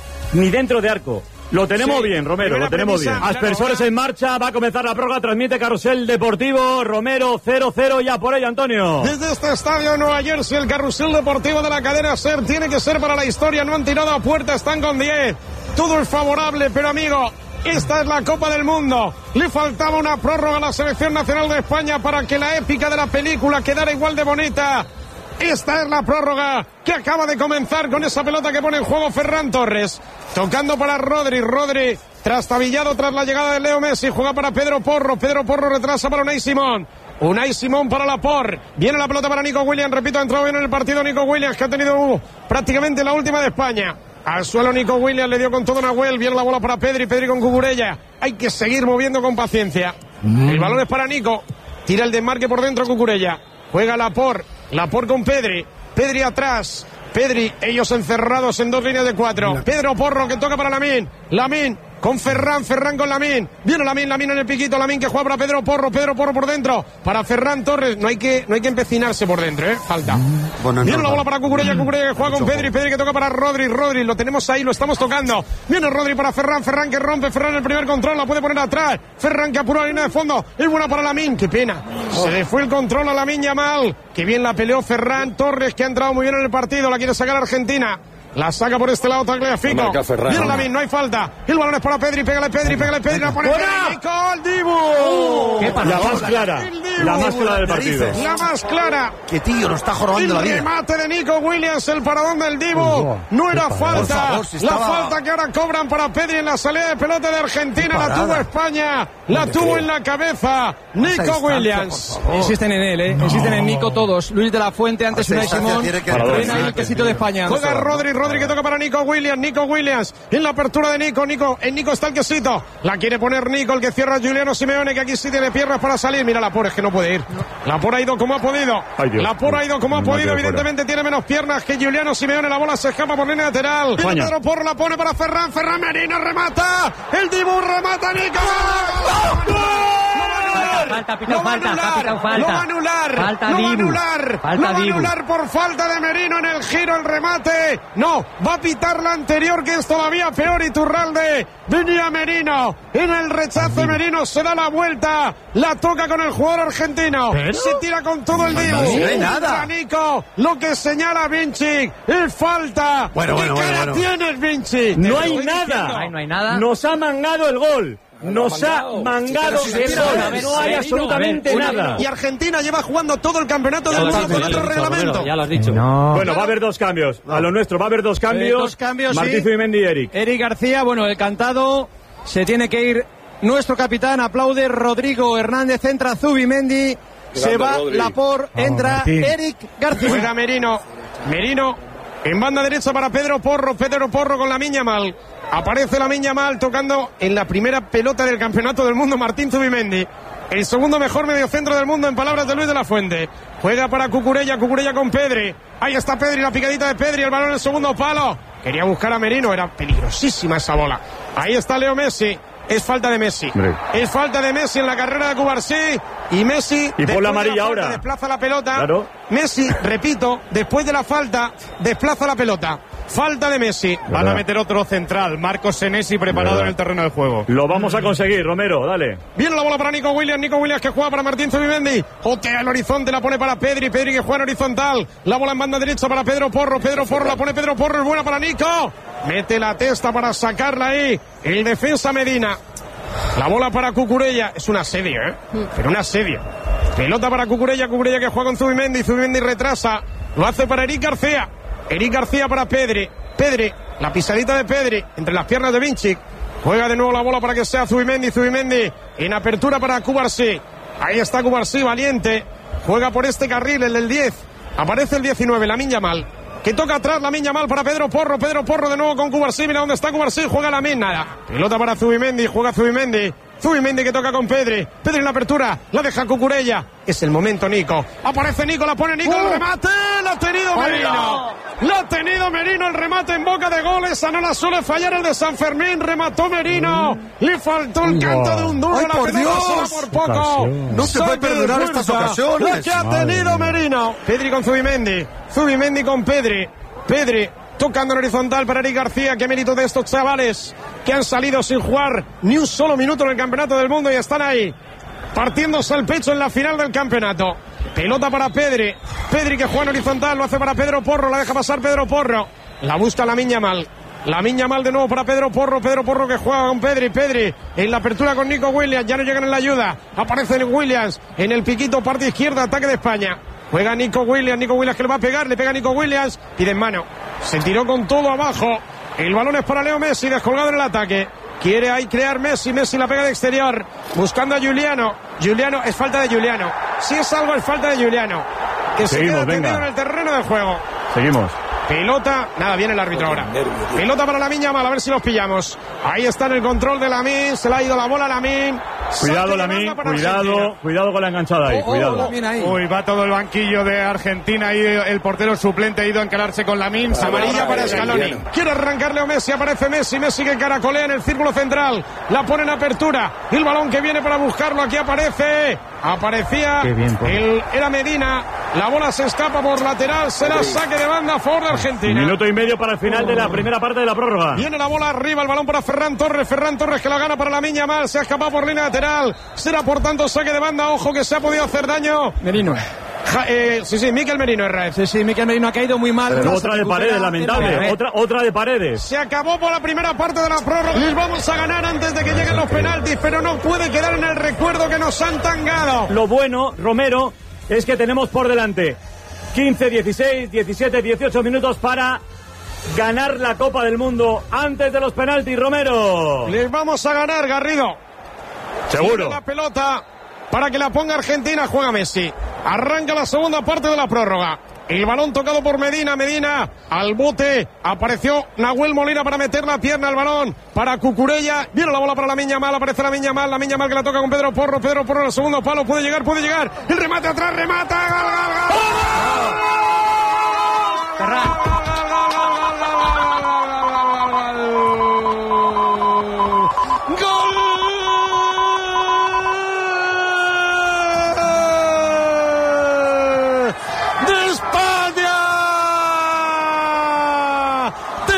ni dentro de arco. Lo tenemos Sí, bien, Romero, primera lo tenemos premisa, bien. claro, Aspersores ahora- en marcha, va a comenzar la prórroga, transmite Carrusel Deportivo, Romero cero cero, ya por ello, Antonio. Desde este estadio de Nueva Jersey, el carrusel deportivo de la cadena SER tiene que ser para la historia. No han tirado a puerta, están con diez. Todo es favorable, pero amigo, esta es la Copa del Mundo. Le faltaba una prórroga a la selección nacional de España para que la épica de la película quedara igual de bonita. Esta es la prórroga que acaba de comenzar con esa pelota que pone en juego Ferran Torres. Tocando para Rodri. Rodri trastabillado tras la llegada de Leo Messi. Juega para Pedro Porro. Pedro Porro retrasa para Unai Simón. Unai Simón para Laporte. Viene la pelota para Nico Williams. Repito, ha entrado bien en el partido Nico Williams, que ha tenido uh, prácticamente la última de España. Al suelo Nico Williams, le dio con todo Nahuel. Viene la bola para Pedri. Pedri con Cucurella. Hay que seguir moviendo con paciencia. El balón es para Nico. Tira el desmarque por dentro Cucurella. Juega Laporte. Laporte con Pedri. Pedri atrás. Pedri, ellos encerrados en dos líneas de cuatro. Pedro Porro que toca para Lamine. Lamine con Ferran, Ferran con Lamine. Viene Lamine, Lamine en el piquito. Lamine que juega para Pedro Porro. Pedro Porro por dentro. Para Ferran Torres. No hay que, no hay que empecinarse por dentro, ¿eh? Falta. Bueno, Viene no, la bola no. para Cucurella. Cucurella que juega con Pedri. Pedri que toca para Rodri. Rodri, lo tenemos ahí, lo estamos tocando. Viene Rodri para Ferran. Ferran que rompe. Ferran el primer control. La puede poner atrás. Ferran que apura la línea de fondo. Es buena para Lamine. Qué pena. Se le fue el control a Lamine Yamal. Que bien la peleó Ferran Torres, que ha entrado muy bien en el partido. La quiere sacar Argentina. La saca por este lado Tagliafico. Marca Ferran. Viene Lamine, no hay falta. El balón es para Pedri. Pégale Pedri, pégale Pedri. La pone ¡Fuera! Nico, el Dibu. ¿Qué pasa? La más clara, El Dibu. la más clara del partido. Narices. La más clara. Que tío, nos está jorobando la El vida. remate de Nico Williams, el paradón del Dibu. No era falta. Por favor, si La estaba- falta que ahora cobran para Pedri en la salida de pelota de Argentina. La parada. tuvo España. La tuvo en la cabeza Nico distancia, Williams. por favor. Insisten en él, ¿eh? Insisten en Nico todos. Luis de la Fuente, antes Esa Unai distancia Simón. tiene que Para Ven dos. ahí el quesito de España. Juega Rodri, Rodri que toca para Nico Williams, Nico Williams, en la apertura de Nico, Nico, en Nico está el quesito, la quiere poner Nico, el que cierra a Juliano Simeone, que aquí sí tiene piernas para salir, mira la por es que no puede ir, la por ha ido como ha podido, Ay, Dios. la por ha ido como ha No, podido, queda fuera. evidentemente tiene menos piernas que Juliano Simeone, la bola se escapa por línea lateral, viene España. Pedro Porro, la pone para Ferran, Ferran Merino remata, el Dibu remata Nico. ¡Gol! Falta, pitao lo va a falta, anular, pitao falta. lo va a anular, Falta lo va a Dibu. anular, Falta lo va a Dibu. anular por falta de Merino en el giro, el remate. No, va a pitar la anterior, que es todavía peor. Iturralde, venía Merino, en el rechazo Merino se da la vuelta, la toca con el jugador argentino, ¿Pero? se tira con todo el Dibu. No hay nada. Nico, lo que señala Vinci es falta. Bueno, ¿Qué bueno, bueno, cara bueno. tienes, Vinci? No Te hay estoy nada. diciendo. Ay, no hay nada. Nos ha mangado el gol. Nos ha mangado si se el tira, gol. a ver, No hay Merino, absolutamente a ver, nada. Y Argentina lleva jugando todo el campeonato del mundo con otro reglamento. Ya lo has dicho. Bueno, va a haber dos cambios. A lo nuestro va a haber dos cambios. dos cambios, Martín sí. Zubimendi y Eric. Eric García, bueno, el cantado, se tiene que ir nuestro capitán, aplaude Rodrigo Hernández, entra Zubimendi, se va Lapor, entra Martín. Eric García. Juega Merino. Merino en banda derecha para Pedro Porro. Pedro Porro con la Miña Mal. Aparece la Miña Mal tocando en la primera pelota del campeonato del mundo Martín Zubimendi. El segundo mejor mediocentro del mundo en palabras de Luis de la Fuente. Juega para Cucurella, Cucurella con Pedri. Ahí está Pedri, la picadita de Pedri, el balón en el segundo palo. Quería buscar a Merino, era peligrosísima esa bola. Ahí está Leo Messi. Es falta de Messi. Hombre. Es falta de Messi en la carrera de Cubarsí. Y Messi. Y por después la de amarilla falta, ahora. Desplaza la pelota. Claro. Messi, repito, después de la falta, desplaza la pelota. Falta de Messi. Van a meter otro central, Marcos Senesi preparado ¿Verdad? en el terreno de juego. Lo vamos a conseguir, Romero, dale. Viene la bola para Nico Williams. Nico Williams que juega para Martín Zubimendi. Otea el horizonte, la pone para Pedri. Pedri que juega en horizontal. La bola en banda derecha para Pedro Porro. Pedro Porro la pone Pedro Porro. Es buena para Nico. Mete la testa para sacarla ahí. El defensa Medina. La bola para Cucurella. Es un asedio, ¿eh? Pero un asedio. Pelota para Cucurella. Cucurella que juega con Zubimendi. Zubimendi retrasa. Lo hace para Eric García. Eric García para Pedri. Pedri. La pisadita de Pedri. Entre las piernas de Vinci. Juega de nuevo la bola para que sea Zubimendi. Zubimendi. En apertura para Cubarsí. Ahí está Cubarsí, valiente. Juega por este carril, el del diez. Aparece el diecinueve, la Miña Mal. Que toca atrás la Miña Mal para Pedro Porro. Pedro Porro de nuevo con Cubarsí. Mira dónde está Cubarsí. Juega la Min, nada. Pelota para Zubimendi. Juega Zubimendi. Zubimendi que toca con Pedri. Pedri en la apertura. La deja Cucurella. Es el momento, Nico. Aparece Nico. La pone Nico. El remate. La ha tenido Merino. La ha tenido Merino. El remate en boca de goles. Esa no la suele fallar el de San Fermín. Remató Merino. Le faltó el canto de un duro. ¡Ay, La por pelota Dios! se va por poco. No se puede Saque de perdonar fuerza. estas ocasiones. La que ha tenido Merino. Pedri con Zubimendi. Zubimendi con Pedri. Pedri tocando en horizontal para Eric García. Qué mérito de estos chavales que han salido sin jugar ni un solo minuto en el campeonato del mundo y están ahí partiéndose el pecho en la final del campeonato. Pelota para Pedri. Pedri que juega en horizontal, lo hace para Pedro Porro, la deja pasar Pedro Porro. La busca la Miña Mal. La Miña Mal de nuevo para Pedro Porro. Pedro Porro que juega con Pedri. Pedri en la apertura con Nico Williams. Ya no llegan en la ayuda. Aparece Williams en el piquito, parte izquierda, ataque de España. Juega Nico Williams. Nico Williams que le va a pegar. Le pega Nico Williams. Pide en mano. Se tiró con todo abajo. El balón es para Leo Messi, descolgado en el ataque. Quiere ahí crear Messi. Messi la pega de exterior. Buscando a Giuliano. Giuliano, es falta de Giuliano. Si es algo, es falta de Giuliano. Que se Seguimos, queda tendido venga. en el terreno de juego. Seguimos. Pelota, nada, viene el árbitro ahora. Pelota para Lamine Yamal, a ver si los pillamos. Ahí está en el control de Lamine, se le ha ido la bola a Lamine. Cuidado, Lamine, cuidado, cuidado con la enganchada ahí, cuidado. Uy, va todo el banquillo de Argentina ahí, el portero suplente ha ido a encararse con Lamine. Amarilla para Scaloni. Quiere arrancarle a Messi, aparece Messi, Messi que caracolea en el círculo central. La pone en apertura. El balón que viene para buscarlo, aquí aparece. Aparecía, bien, el, era Medina. La bola se escapa por lateral, será saque de banda a favor de Argentina. Minuto y medio para el final de la primera parte de la prórroga. Viene la bola arriba, el balón para Ferran Torres. Ferran Torres que la gana para Lamine Yamal. Se ha escapado por línea lateral. Será por tanto saque de banda. Ojo que se ha podido hacer daño. Merino. Ja, eh, sí, sí, Mikel Merino es Raez. Sí, sí, Mikel Merino ha caído muy mal. Pero otra de Paredes, lamentable. Otra, otra de Paredes. Se acabó por la primera parte de la prórroga. Les vamos a ganar antes de que lleguen los penaltis, pero no puede quedar en el recuerdo que nos han tangado. Lo bueno, Romero, es que tenemos por delante quince, dieciséis, diecisiete, dieciocho minutos para ganar la Copa del Mundo antes de los penaltis, Romero. Les vamos a ganar, Garrido. Seguro. Tiene la pelota para que la ponga Argentina, juega Messi. Arranca la segunda parte de la prórroga. El balón tocado por Medina, Medina al bote. Apareció Nahuel Molina para meter la pierna al balón. Para Cucurella. Viene la bola para Lamine Yamal. Aparece Lamine Yamal. Lamine Yamal que la toca con Pedro Porro. Pedro Porro en el segundo palo. Puede llegar, puede llegar. El remate atrás, remata. ¡Gol, gol, gol! ¡Gol!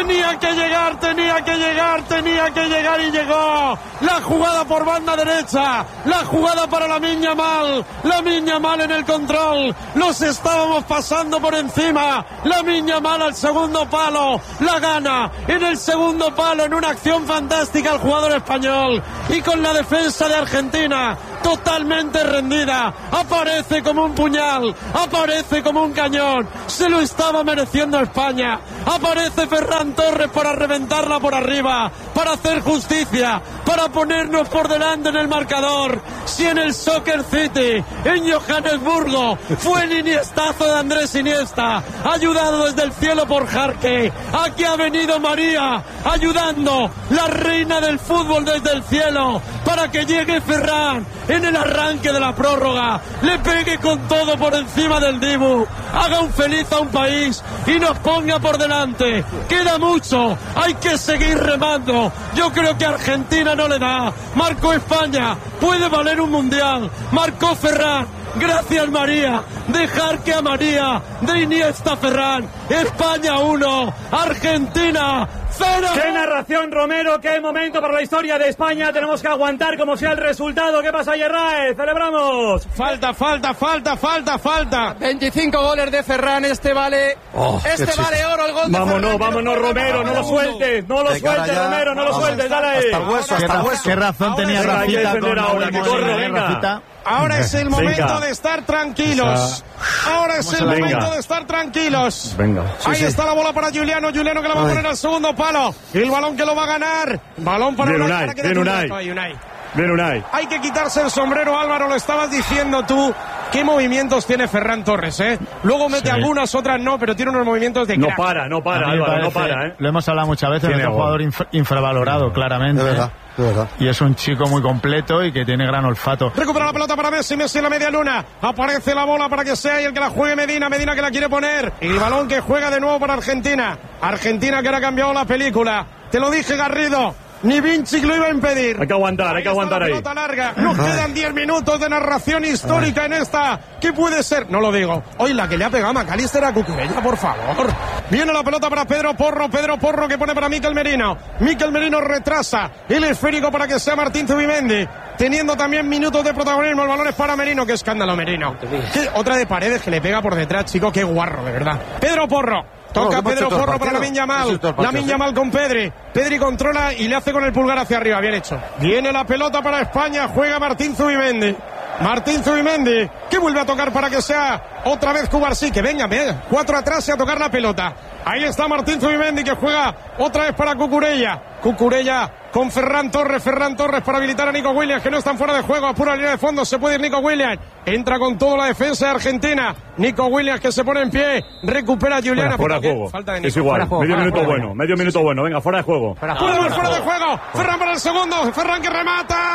Tenía que llegar, tenía que llegar, tenía que llegar y llegó. La jugada por banda derecha, la jugada para Lamine Yamal, Lamine Yamal en el control. Los estábamos pasando por encima. Lamine Yamal al segundo palo, la gana en el segundo palo en una acción fantástica el jugador español. Y con la defensa de Argentina totalmente rendida, aparece como un puñal, aparece como un cañón, se lo estaba mereciendo España, aparece Ferran Torres para reventarla por arriba, para hacer justicia, para ponernos por delante en el marcador. Si en el Soccer City, en Johannesburgo, fue el iniestazo de Andrés Iniesta, ayudado desde el cielo por Jarque, aquí ha venido María, ayudando, la reina del fútbol desde el cielo, para que llegue Ferran en el arranque de la prórroga, le pegue con todo por encima del Dibu, haga un feliz a un país y nos ponga por delante. Queda mucho, hay que seguir remando. Yo creo que Argentina no le da. Marcó España, puede valer un mundial. Marcó Ferran, gracias María. Dejar que a María, de Iniesta Ferran. España uno, Argentina cero. ¡Qué narración, Romero! ¡Qué momento para la historia de España! Tenemos que aguantar como sea el resultado. ¿Qué pasa, Yerraez? ¡Celebramos! Falta, falta, falta, falta, falta. veinticinco goles de Ferran, este vale. Oh, este vale oro, el gol de Vámonos, Ferran. vámonos, Romero, no lo sueltes, no lo sueltes, Romero, no lo sueltes, dale ahí. Hasta el hueso, hasta el hueso. ¿Qué razón tenía Rafita con ahora? Que corre, venga. Rafita? Ahora es el momento Venga. de estar tranquilos. Ahora es el Venga. momento de estar tranquilos. Venga. Ahí sí. está la bola para Juliano. Juliano que la va a poner al segundo palo. El balón que lo va a ganar. Balón para Bien, Unai. Unai, para que bien, dé un Unai. rato ahí, Unai. Bien, Unai. Hay que quitarse el sombrero, Álvaro, lo estabas diciendo tú. ¿Qué movimientos tiene Ferran Torres, eh? Luego mete Sí. algunas, otras no, pero tiene unos movimientos de No crack. para, no para, A mí me Álvaro, no parece- para, ¿eh? Lo hemos hablado muchas veces, es Tiene un gol. jugador infra- infravalorado, claramente. De verdad, de verdad. Y es un chico muy completo y que tiene gran olfato. Recupera la pelota para Messi, Messi en la media luna. Aparece la bola para que sea y el que la juegue Medina, Medina que la quiere poner. El balón que juega de nuevo para Argentina. Argentina que ahora ha cambiado la película. Te lo dije, Garrido. Ni Vinci lo iba a impedir. Hay que aguantar, hay que aguantar ahí. Pelota larga. Nos quedan diez minutos de narración histórica en esta. ¿Qué puede ser? No lo digo. Hoy la que le ha pegado a McAllister a Cucurella, por favor. Viene la pelota para Pedro Porro. Pedro Porro que pone para Mikel Merino. Mikel Merino retrasa el esférico para que sea Martín Zubimendi. Teniendo también minutos de protagonismo. El balón es para Merino. Qué escándalo, Merino. ¿Qué? Otra de Paredes que le pega por detrás, chico. Qué guarro, de verdad. Pedro Porro. Toca Oh, ¿qué Pedro pasa todo el Porro para partido? Lamine ¿Qué ha Yamal. sido todo el partido, Lamine sí? Yamal con Pedri. Pedri controla y le hace con el pulgar hacia arriba. Bien hecho. Viene la pelota para España. Juega Martín Zubimendi. Martín Zubimendi, que vuelve a tocar para que sea otra vez Cubarsí. Que venga, venga, cuatro atrás y a tocar la pelota. Ahí está Martín Zubimendi que juega otra vez para Cucurella. Cucurella con Ferran Torres. Ferran Torres para habilitar a Nico Williams, que no están fuera de juego. A pura línea de fondo se puede ir Nico Williams. Entra con toda la defensa de Argentina. Nico Williams que se pone en pie. Recupera a Juliana. Fuera, fuera de ¿Qué? juego. Falta de Nico. Es igual, Fuera de juego, medio fuera de minuto juego. bueno, medio minuto bueno. Venga, fuera de juego. Fuera, fuera, fuera de juego. Ferran para el segundo. Ferran que remata.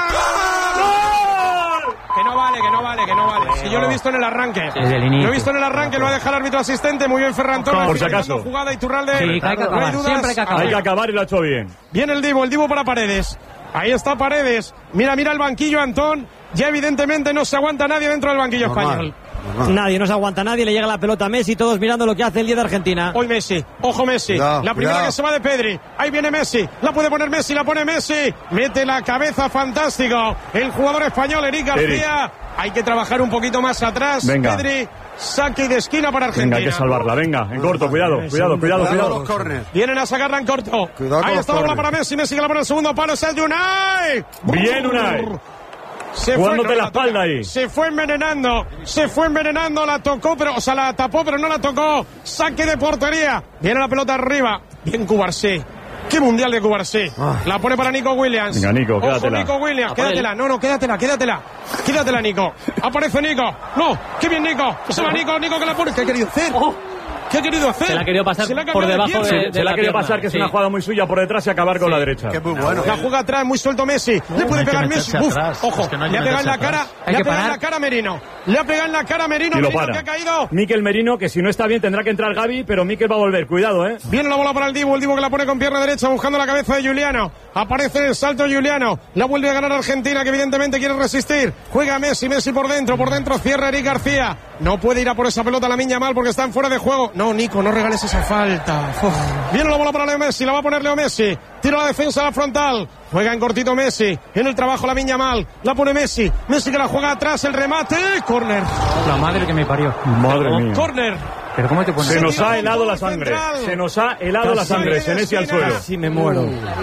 Que no vale, que no vale, que no vale. Si yo lo he visto en el arranque. Desde el inicio. Lo he visto en el arranque, lo ha dejado el árbitro asistente. Muy bien, Ferran Torres. Por si finalizando acaso. Jugada Iturralde. Sí, hay que acabar, No hay dudas. siempre hay que acabar. Hay que acabar y lo ha hecho bien. Viene el Divo, el Divo para Paredes. Ahí está Paredes. Mira, mira el banquillo, Antón. Ya evidentemente no se aguanta nadie dentro del banquillo Normal. español. Nadie, no se aguanta nadie, le llega la pelota a Messi, todos mirando lo que hace el día de Argentina. Hoy Messi, ojo Messi, Cuidado, la primera cuidado. que se va de Pedri, ahí viene Messi, la puede poner Messi, la pone Messi, mete la cabeza, fantástico, el jugador español Eric García, hay que trabajar un poquito más atrás, Venga. Pedri, saque de esquina para Argentina. Venga, hay que salvarla. Venga, en corto, cuidado, cuidado, cuidado, Cuidado cuidado. los córners. Vienen a sacarla en corto, Cuidado con ahí los está la bola córners. para Messi, Messi que la pone el segundo palo, es el de Unai. Bien, Unai. Se Jugándote fue, la espalda ahí. Se fue envenenando, se fue envenenando, la tocó, pero, o sea, la tapó, pero no la tocó. Saque de portería. Viene la pelota arriba. Bien Cubarsí. Qué mundial de Cubarsí. La pone para Nico Williams. Venga, Nico, Ojo, quédatela. Nico Williams, quédatela. No, no, quédatela, quédatela. Quédatela, Nico. Aparece Nico. No, qué bien, Nico. Se va Nico, Nico que la pone. ¿Qué ha querido hacer? ¿Qué ha querido hacer? Se la ha querido pasar Se la ha por cambiado debajo pierna. de- Se la ha querido pierna, pasar, que es sí. una jugada muy suya por detrás y acabar con la derecha. Que es muy bueno. La juega atrás, muy suelto Messi. Le puede hay que pegar meterse Messi. Uf, atrás. ojo, Es que no hay le que ha pegado en la meterse cara. atrás. Hay Le ha que pegado en parar. la cara a Merino. Le ha pegado en la cara a Merino. Y lo Merino para. que ha caído. Mikel Merino, que si no está bien tendrá que entrar Gavi, pero Mikel va a volver. Cuidado, eh. Viene la bola para el Dibu, el Dibu que la pone con pierna derecha buscando la cabeza de Juliano. Aparece en el salto Giuliano. La vuelve a ganar Argentina, que evidentemente quiere resistir. Juega Messi, Messi por dentro. Por dentro cierra Eric García. No puede ir a por esa pelota Lamine Yamal porque están fuera de juego. No, Nico, no regales esa falta. Uf. Viene la bola para Leo Messi. La va a poner Leo Messi. Tira la defensa a la frontal. Juega en cortito Messi. En el trabajo Lamine Yamal. La pone Messi. Messi que la juega atrás. El remate. Córner. La madre que me parió. Madre mía. Córner. ¿Pero cómo te pones? Se nos ha helado la sangre. Se nos ha helado la sangre. Senesi al suelo. Sí, me muero.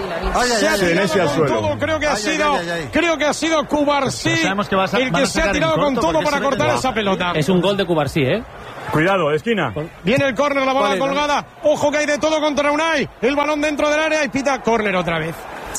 Senesi al suelo. Todo, creo que ha sido, creo que ha sido Cubarsí Sabemos que vas a- el van que a se ha sacar en tirado con corto todo porque para se mete cortar en- esa pelota. Es un gol de Cubarsí, ¿eh? Cuidado, esquina. Viene el córner, la bola Vale, colgada. Ojo que hay de todo contra Unai. El balón dentro del área y pita córner otra vez.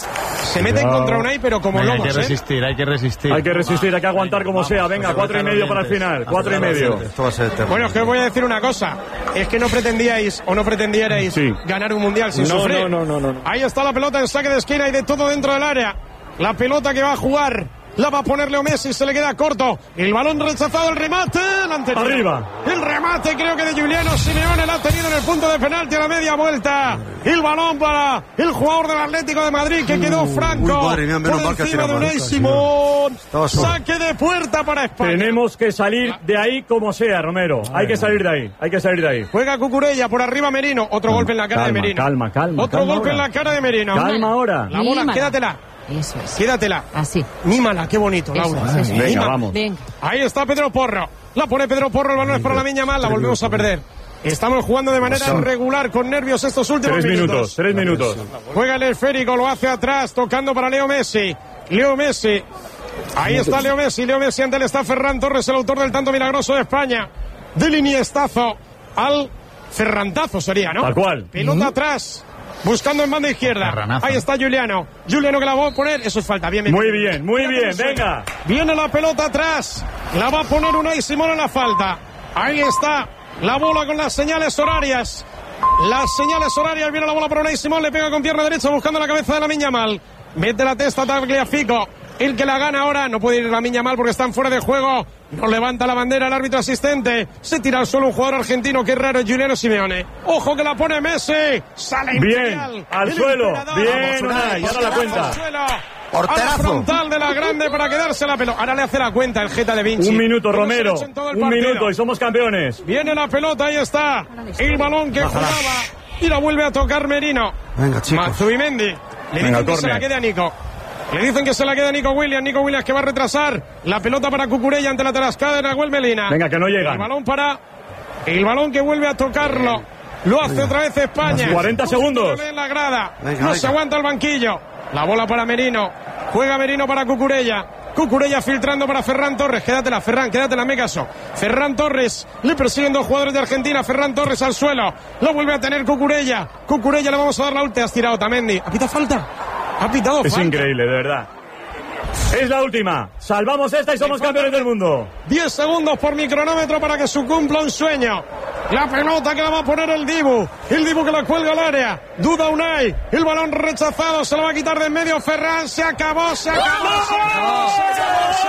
Se meten Cuidado. contra Unai, pero como Venga, hay lobos, que ¿eh? resistir, hay que resistir. Hay que resistir, hay que aguantar como sea. Venga, cuatro y medio para el final. Cuatro y medio. Esto va a ser eterno. Bueno, es que os voy a decir una cosa. Es que no pretendíais o no pretendierais Sí. ganar un mundial sin No, sufrir. no, no, no, no. Ahí está la pelota en saque de esquina y de todo dentro del área. La pelota que va a jugar la va a poner Leo Messi, se le queda corto. El balón rechazado, el remate. El anterior. Arriba. El remate creo que de Giuliano Simeone la ha tenido en el punto de penalti a la media vuelta. El balón para el jugador del Atlético de Madrid que quedó franco. uy, madre mía, menos por mal que ha encima tirado de Unai mal, Simón. Estaba solo. Saque de puerta para España. Tenemos que salir de ahí como sea, Romero. Hay que salir de ahí. Hay que salir de ahí. Juega Cucurella por arriba Merino. Otro golpe en la cara calma, de Merino. calma, calma, Otro calma golpe ahora. en la cara de Merino. Calma ahora. La bola, Mímala. quédatela. Eso es. Quédatela. Así. Mímala, qué bonito, Eso Laura. es, eso es. Venga, Mímala. vamos. Venga. Ahí está Pedro Porro. La pone Pedro Porro, el balón es para Lamine Yamal, la volvemos a perder. Estamos jugando de manera regular, con nervios estos últimos Tres minutos, tres minutos. Juega el esférico, lo hace atrás, tocando para Leo Messi. Leo Messi. Ahí está Leo Messi. Leo Messi ante él está Ferran Torres, el autor del tanto milagroso de España. Del iniestazo al ferrantazo sería, ¿no? Tal cual. Pelota atrás. Buscando en banda izquierda. Ferranazo. Ahí está Giuliano. Giuliano que la va a poner. Eso es falta. Bien, bien. Muy bien, muy bien. Venga. Viene la pelota atrás. La va a poner Unai Simón en la falta. Ahí está. La bola con las señales horarias. Las señales horarias. Viene la bola para Unai Simón. Le pega con pierna derecha buscando la cabeza de Lamine Yamal. Mete la testa Tagliafico. El que la gana ahora. No puede ir Lamine Yamal porque están fuera de juego. No levanta la bandera el árbitro asistente. Se tira al suelo un jugador argentino. Qué raro, Giuliano Simeone. Ojo que la pone Messi. Sale Bien. Imperial. Al El suelo. emperador. Bien, Vamos, Unai. Y ahora la cuenta. Al suelo. A la Porterazo. frontal de la grande para quedarse la pelota. Ahora le hace la cuenta el Jeta de Vinci. Un minuto, Que no se Romero. le eche en todo el Un partido. minuto y somos campeones. Viene la pelota, ahí está. El balón que jugaba y la vuelve a tocar Merino. Venga, chicos. Mazubimendi. Le Venga, dicen que se córner. la quede a Nico. Le dicen que se la quede a Nico Williams. Nico Williams que va a retrasar. La pelota para Cucurella ante la tarascada de Nahuel Melina. Venga, que no llegan. El balón para... El balón que vuelve a tocarlo. Lo hace otra vez España. cuarenta segundos. En la grada. Venga, no venga. se aguanta el banquillo. La bola para Merino. Juega Merino para Cucurella. Cucurella filtrando para Ferran Torres. Quédatela, Ferran, quédatela, me caso. Ferran Torres. Le persiguen dos jugadores de Argentina. Ferran Torres al suelo. Lo vuelve a tener Cucurella. Cucurella le vamos a dar la última. Has tirado Tamendi. ¿Ha pitado falta? Ha pitado Es falta. increíble, de verdad. Es la última. Salvamos esta y somos campeones del mundo. diez segundos por mi cronómetro para que se cumpla un sueño. La pelota que la va a poner el Dibu. El Dibu que la cuelga al área. Duda Unai. El balón rechazado. Se lo va a quitar de en medio Ferran. Se acabó, se acabó, se acabó, se acabó, se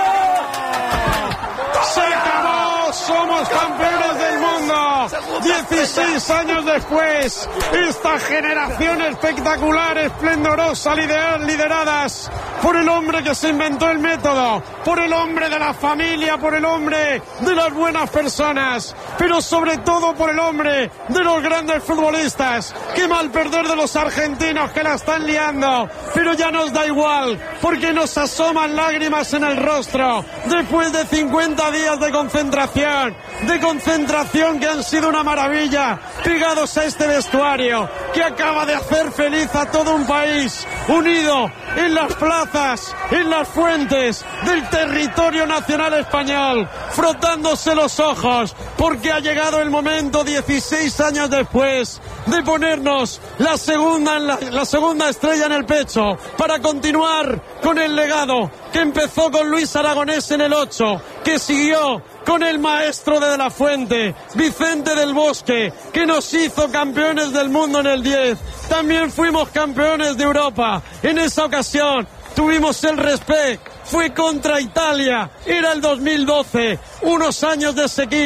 acabó. Se acabó. Somos campeones del mundo. dieciséis años después. Esta generación espectacular, esplendorosa, lider- lideradas por el hombre que se inventó el método, por el hombre de la familia, por el hombre de las buenas personas, pero sobre todo por el hombre de los grandes futbolistas. Qué mal perder de los argentinos que la están liando, pero ya nos da igual, porque nos asoman lágrimas en el rostro después de cincuenta días de concentración, de concentración que han sido una maravilla, pegados a este vestuario que acaba de hacer feliz a todo un país, unido en las plazas, en las fuentes del territorio nacional español, frotándose los ojos, porque ha llegado el momento, dieciséis años después, de ponernos la segunda, en la, la segunda estrella en el pecho, para continuar con el legado que empezó con Luis Aragonés en el ocho, que siguió con el maestro de, de la Fuente, Vicente del Bosque, que nos hizo campeones del mundo en el diez. También fuimos campeones de Europa. En esa ocasión tuvimos el respeto. Fue contra Italia. Era el dos mil doce. Unos años de sequía.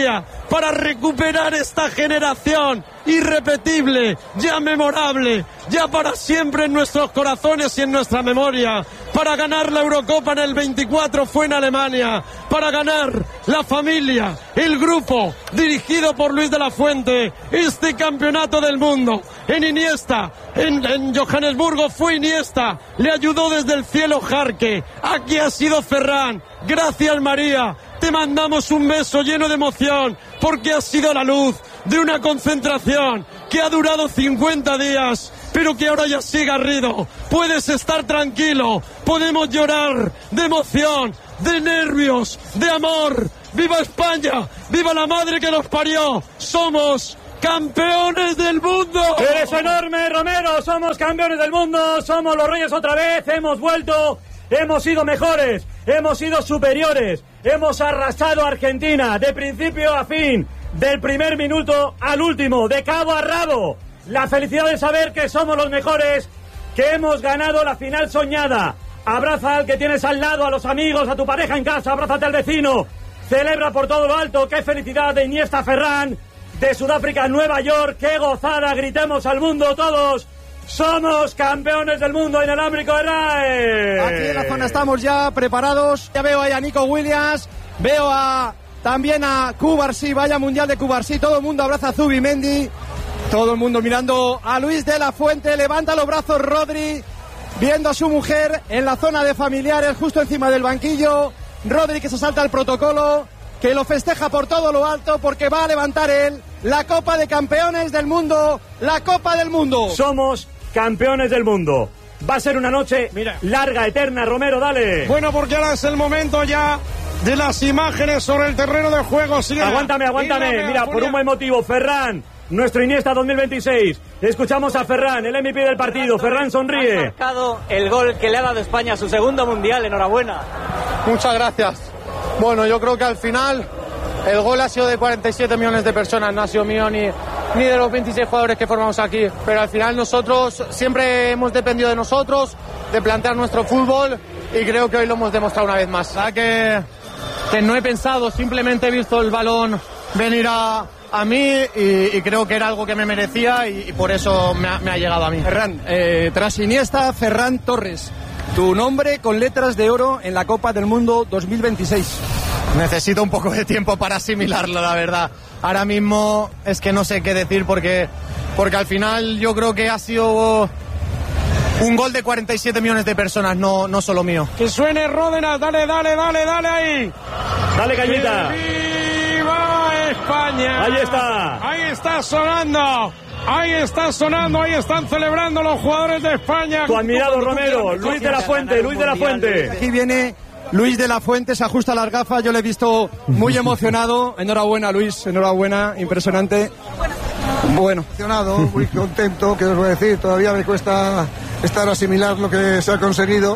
para recuperar esta generación irrepetible, ya memorable, ya para siempre en nuestros corazones y en nuestra memoria. Para ganar la Eurocopa en el veinticuatro fue en Alemania, para ganar la familia, el grupo dirigido por Luis de la Fuente, este campeonato del mundo. En Iniesta, en, en Johannesburgo fue Iniesta, le ayudó desde el cielo Jarque, aquí ha sido Ferran, gracias María, te mandamos un beso lleno de emoción, porque has sido la luz de una concentración que ha durado cincuenta días, pero que ahora ya sigue Garrido. Puedes estar tranquilo, podemos llorar de emoción, de nervios, de amor. ¡Viva España! ¡Viva la madre que nos parió! ¡Somos campeones del mundo! ¡Eres enorme, Romero! ¡Somos campeones del mundo! ¡Somos los reyes otra vez! ¡Hemos vuelto! ¡Hemos sido mejores! ¡Hemos sido superiores! ¡Hemos arrasado a Argentina de principio a fin! Del primer minuto al último, de cabo a rabo. La felicidad de saber que somos los mejores, que hemos ganado la final soñada. Abraza al que tienes al lado, a los amigos, a tu pareja en casa, abrázate al vecino. Celebra por todo lo alto. ¡Qué felicidad de Iniesta Ferran! De Sudáfrica a Nueva York, ¡qué gozada! Gritemos al mundo todos. Somos campeones del mundo inalámbrico de R A E. Aquí en la zona estamos ya preparados. Ya veo ahí a Nico Williams, veo a también a Cubarsí, vaya mundial de Cubarsí. Todo el mundo abraza a Zubimendi. Todo el mundo mirando a Luis de la Fuente. Levanta los brazos Rodri, viendo a su mujer en la zona de familiares, justo encima del banquillo. Rodri que se salta el protocolo, que lo festeja por todo lo alto, porque va a levantar él la Copa de Campeones del Mundo. La Copa del Mundo. Somos campeones del mundo. Va a ser una noche Mira. larga, eterna. Romero, dale. Bueno, porque ahora es el momento ya de las imágenes sobre el terreno de juego. Sigue aguántame, aguántame. la... Mira, por un buen motivo, Ferran, nuestro Iniesta dos mil veintiséis. Escuchamos a Ferran, el M V P del partido. Ferran sonríe. Ha marcado el gol que le ha dado España a su segundo mundial. Enhorabuena. Muchas gracias. Bueno, yo creo que al final el gol ha sido de cuarenta y siete millones de personas, no ha sido mío ni, ni de los veintiséis jugadores que formamos aquí. Pero al final nosotros siempre hemos dependido de nosotros, de plantear nuestro fútbol, y creo que hoy lo hemos demostrado una vez más. ¿Verdad que, que no he pensado, simplemente he visto el balón venir a, a mí y, y creo que era algo que me merecía y, y por eso me ha, me ha llegado a mí. Ferran, eh, tras Iniesta, Ferran Torres. Tu nombre con letras de oro en la Copa del Mundo dos mil veintiséis. Necesito un poco de tiempo para asimilarlo, la verdad. Ahora mismo es que no sé qué decir porque, porque al final yo creo que ha sido un gol de cuarenta y siete millones de personas, no, no solo mío. Que suene Ródenas, dale, dale, dale, dale ahí. Dale, cañita. ¡Viva España! Ahí está. Ahí está sonando. Ahí está sonando, ahí están celebrando los jugadores de España. Tu admirado Romero, Luis de la Fuente, Luis de la Fuente. Aquí viene Luis de la Fuente, se ajusta las gafas, yo le he visto muy emocionado. Enhorabuena, Luis, enhorabuena, impresionante. Bueno, emocionado, muy contento, ¿qué os voy a decir? Todavía me cuesta estar a asimilar lo que se ha conseguido,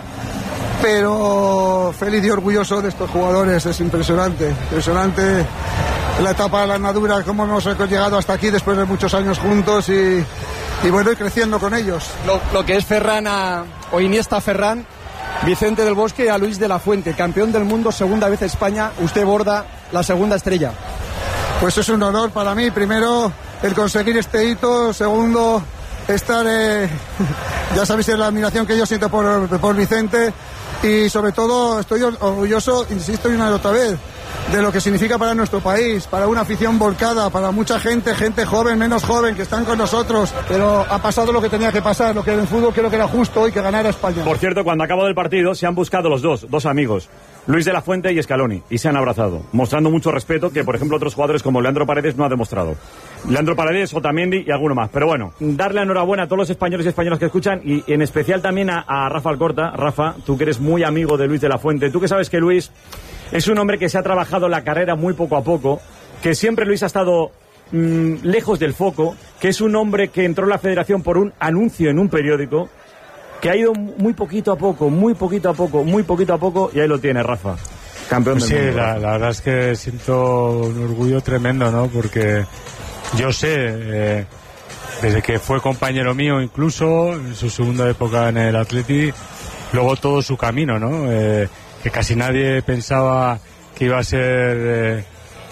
pero feliz y orgulloso de estos jugadores, es impresionante, impresionante. La etapa de la andadura, cómo hemos llegado hasta aquí después de muchos años juntos y, y bueno, y creciendo con ellos. Lo, lo que es Ferran a, o Iniesta Ferran, Vicente del Bosque a Luis de la Fuente, campeón del mundo, segunda vez España, usted borda la segunda estrella. Pues es un honor para mí, primero el conseguir este hito, segundo estar, eh, ya sabéis la admiración que yo siento por, por Vicente y sobre todo estoy orgulloso, insisto y una y otra vez, de lo que significa para nuestro país, para una afición volcada, para mucha gente, gente joven, menos joven, que están con nosotros, pero ha pasado lo que tenía que pasar, lo que en el fútbol creo que era justo y que ganara España. Por cierto, cuando acabó el partido se han buscado los dos, dos amigos, Luis de la Fuente y Scaloni, y se han abrazado, mostrando mucho respeto que, por ejemplo, otros jugadores como Leandro Paredes no ha demostrado. Leandro Paredes, Otamendi y alguno más. Pero bueno, darle enhorabuena a todos los españoles y españolas que escuchan y en especial también a, a Rafa Alcorta. Rafa, tú que eres muy amigo de Luis de la Fuente, tú que sabes que Luis es un hombre que se ha trabajado la carrera muy poco a poco, que siempre Luis ha estado mmm, lejos del foco, que es un hombre que entró en la federación por un anuncio en un periódico, que ha ido muy poquito a poco, muy poquito a poco, muy poquito a poco, y ahí lo tiene Rafa, campeón del sí, mundo. Sí, la, la verdad es que siento un orgullo tremendo, ¿no? Porque yo sé, eh, desde que fue compañero mío incluso, en su segunda época en el Atleti, luego todo su camino, ¿no? Eh, que casi nadie pensaba que iba a ser eh,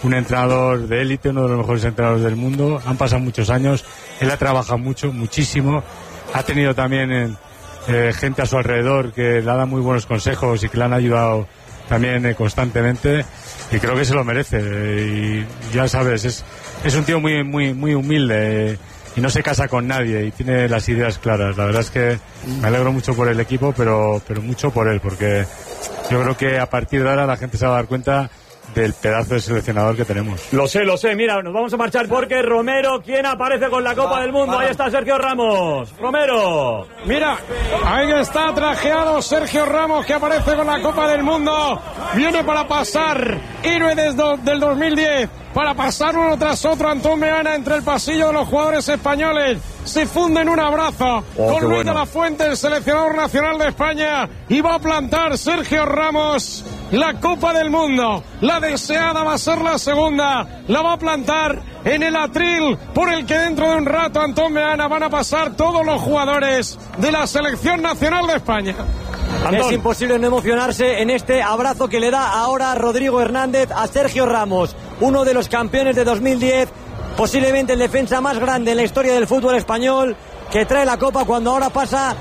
un entrenador de élite, uno de los mejores entrenadores del mundo. Han pasado muchos años, él ha trabajado mucho, muchísimo. Ha tenido también eh, gente a su alrededor que le ha dado muy buenos consejos y que le han ayudado también eh, constantemente, y creo que se lo merece. Eh, y ya sabes, es, es un tío muy, muy, muy humilde. Eh, y no se casa con nadie y tiene las ideas claras. La verdad es que me alegro mucho por el equipo, pero, pero mucho por él, porque yo creo que a partir de ahora la gente se va a dar cuenta del pedazo de seleccionador que tenemos. Lo sé, lo sé. Mira, nos vamos a marchar porque Romero, ¿quién aparece con la Copa va, del Mundo? va. Ahí está Sergio Ramos. Romero. Mira, ahí está trajeado Sergio Ramos, que aparece con la Copa del Mundo. Viene para pasar, héroe desde del dos mil diez, para pasar uno tras otro. Antón Meana entre el pasillo de los jugadores españoles. Se funde en un abrazo oh, con Luis bueno. de la Fuente, el seleccionador nacional de España. Y va a plantar Sergio Ramos la Copa del Mundo. La deseada va a ser la segunda. La va a plantar en el atril por el que dentro de un rato, Antón Meana, van a pasar todos los jugadores de la selección nacional de España. Antón. Es imposible no emocionarse en este abrazo que le da ahora Rodrigo Hernández a Sergio Ramos, uno de los campeones de dos mil diez, posiblemente el defensa más grande en la historia del fútbol español, que trae la Copa cuando ahora pasa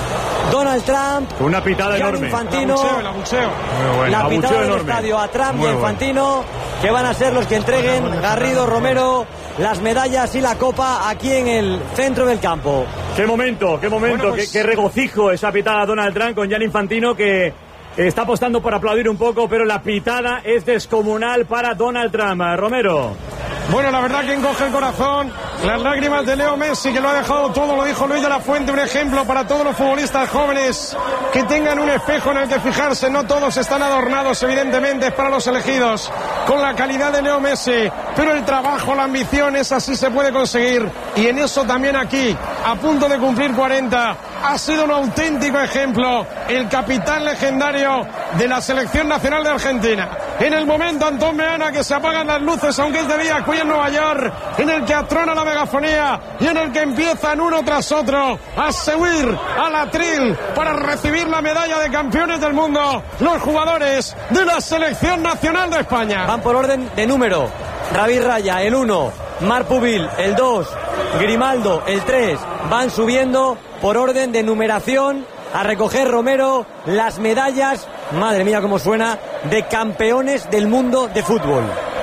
Donald Trump. Una pitada Gianni enorme. Infantino. La bucheo, la bucheo. Muy buena. La La pitada bucheo del enorme. estadio a Trump Muy y a Infantino, que van a ser los que entreguen, Garrido, Romero, las medallas y la Copa aquí en el centro del campo. Qué momento, qué momento, Bueno, pues... qué, qué regocijo esa pitada Donald Trump con Gianni Infantino, que está apostando por aplaudir un poco, pero la pitada es descomunal para Donald Trump. Romero. Bueno, la verdad que encoge el corazón. Las lágrimas de Leo Messi, que lo ha dejado todo, lo dijo Luis de la Fuente, un ejemplo para todos los futbolistas jóvenes que tengan un espejo en el que fijarse. No todos están adornados, evidentemente, es para los elegidos, con la calidad de Leo Messi, pero el trabajo, la ambición, esa sí se puede conseguir, y en eso también aquí, a punto de cumplir cuarenta, ha sido un auténtico ejemplo el capitán legendario de la selección nacional de Argentina. En el momento, Antón Meana, que se apagan las luces, aunque es de día, aquí en Nueva York, en el que atrona la megafonía y en el que empiezan uno tras otro a subir al atril para recibir la medalla de campeones del mundo los jugadores de la selección nacional de España. Van por orden de número. David Raya, el uno. Marc Pubil, el dos. Grimaldo, el tres. Van subiendo por orden de numeración a recoger Romero las medallas, madre mía cómo suena, de campeones del mundo de fútbol.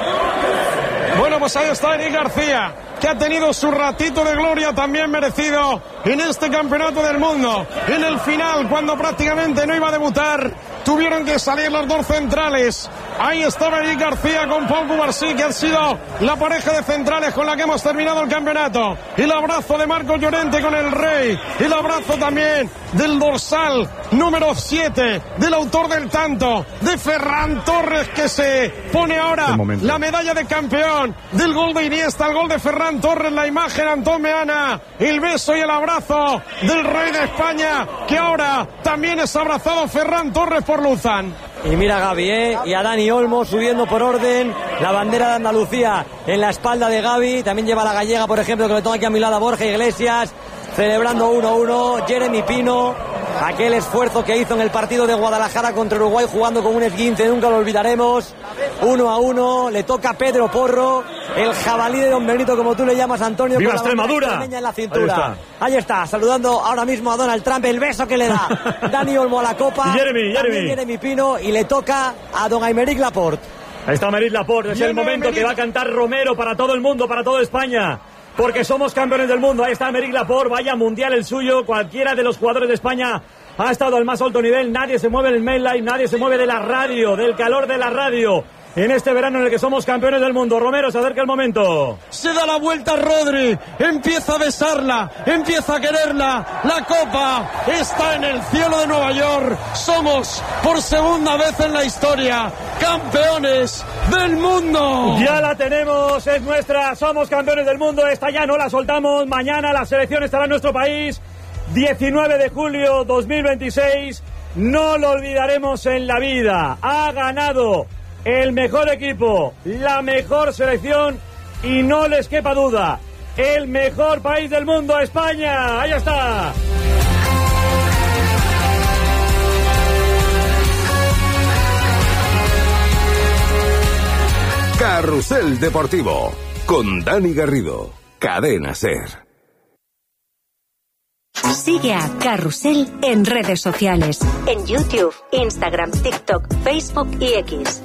Bueno, pues ahí está Eric García, que ha tenido su ratito de gloria también merecido en este campeonato del mundo. En el final, cuando prácticamente no iba a debutar, tuvieron que salir los dos centrales. Ahí estaba Eric García con Pau Cubarsí, que ha sido la pareja de centrales con la que hemos terminado el campeonato. El abrazo de Marcos Llorente con el Rey. El abrazo también del dorsal número siete, del autor del tanto, de Ferran Torres, que se pone ahora la medalla de campeón del gol de Iniesta, el gol de Ferran Torres, la imagen Antón Meana, el beso y el abrazo del Rey de España, que ahora también es abrazado Ferran Torres por Luzán. Y mira a Gavi, ¿eh? Y a Dani Olmo subiendo por orden la bandera de Andalucía en la espalda de Gavi. También lleva la gallega, por ejemplo, que le toca aquí a mi lado a Borja Iglesias, celebrando uno a uno. Jeremy Pino, aquel esfuerzo que hizo en el partido de Guadalajara contra Uruguay jugando con un esguince, nunca lo olvidaremos. Uno a uno, le toca a Pedro Porro, el jabalí de Don Benito, como tú le llamas, Antonio. ¡Viva con la Extremadura! extremeña en la cintura. Ahí está. Ahí está, saludando ahora mismo a Donald Trump, el beso que le da Dani Olmo a la copa. Y Jeremy, Jeremy. Jeremy Pino, y le toca a don Aymeric Laporte. Ahí está Aymeric Laporte, es Bien, el momento Aymeric. que va a cantar Romero para todo el mundo, para toda España, porque somos campeones del mundo. Ahí está Aymeric Laporte, vaya mundial el suyo. Cualquiera de los jugadores de España ha estado al más alto nivel. Nadie se mueve en el main line, nadie se mueve de la radio, del calor de la radio, en este verano en el que somos campeones del mundo. Romero, se acerca el momento. Se da la vuelta Rodri, empieza a besarla, empieza a quererla. La copa está en el cielo de Nueva York. Somos, por segunda vez en la historia, campeones del mundo. Ya la tenemos, es nuestra, somos campeones del mundo. Esta ya no la soltamos. Mañana la selección estará en nuestro país, diecinueve de julio dos mil veintiséis. No lo olvidaremos en la vida. Ha ganado el mejor equipo, la mejor selección, y no les quepa duda, el mejor país del mundo, España. Ahí está. Carrusel Carrusel Deportivo con Dani Garrido, Cadena SER. Sigue a Carrusel en redes sociales, en YouTube, Instagram, TikTok, Facebook y X.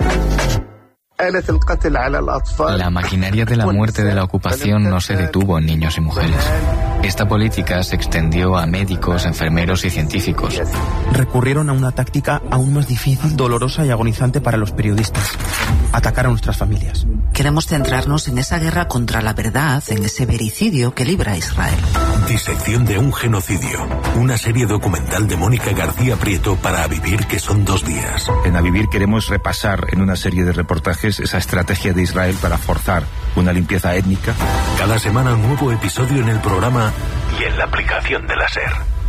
La maquinaria de la muerte de la ocupación no se detuvo en niños y mujeres. Esta política se extendió a médicos, enfermeros y científicos. Recurrieron a una táctica aún más difícil, dolorosa y agonizante para los periodistas: atacar a nuestras familias. Queremos centrarnos en esa guerra contra la verdad, en ese vericidio que libra a Israel. Disección de un genocidio. Una serie documental de Mónica García Prieto para A Vivir, que son dos días. En A Vivir queremos repasar en una serie de reportajes esa estrategia de Israel para forzar una limpieza étnica. Cada semana un nuevo episodio en el programa y en la aplicación de la SER.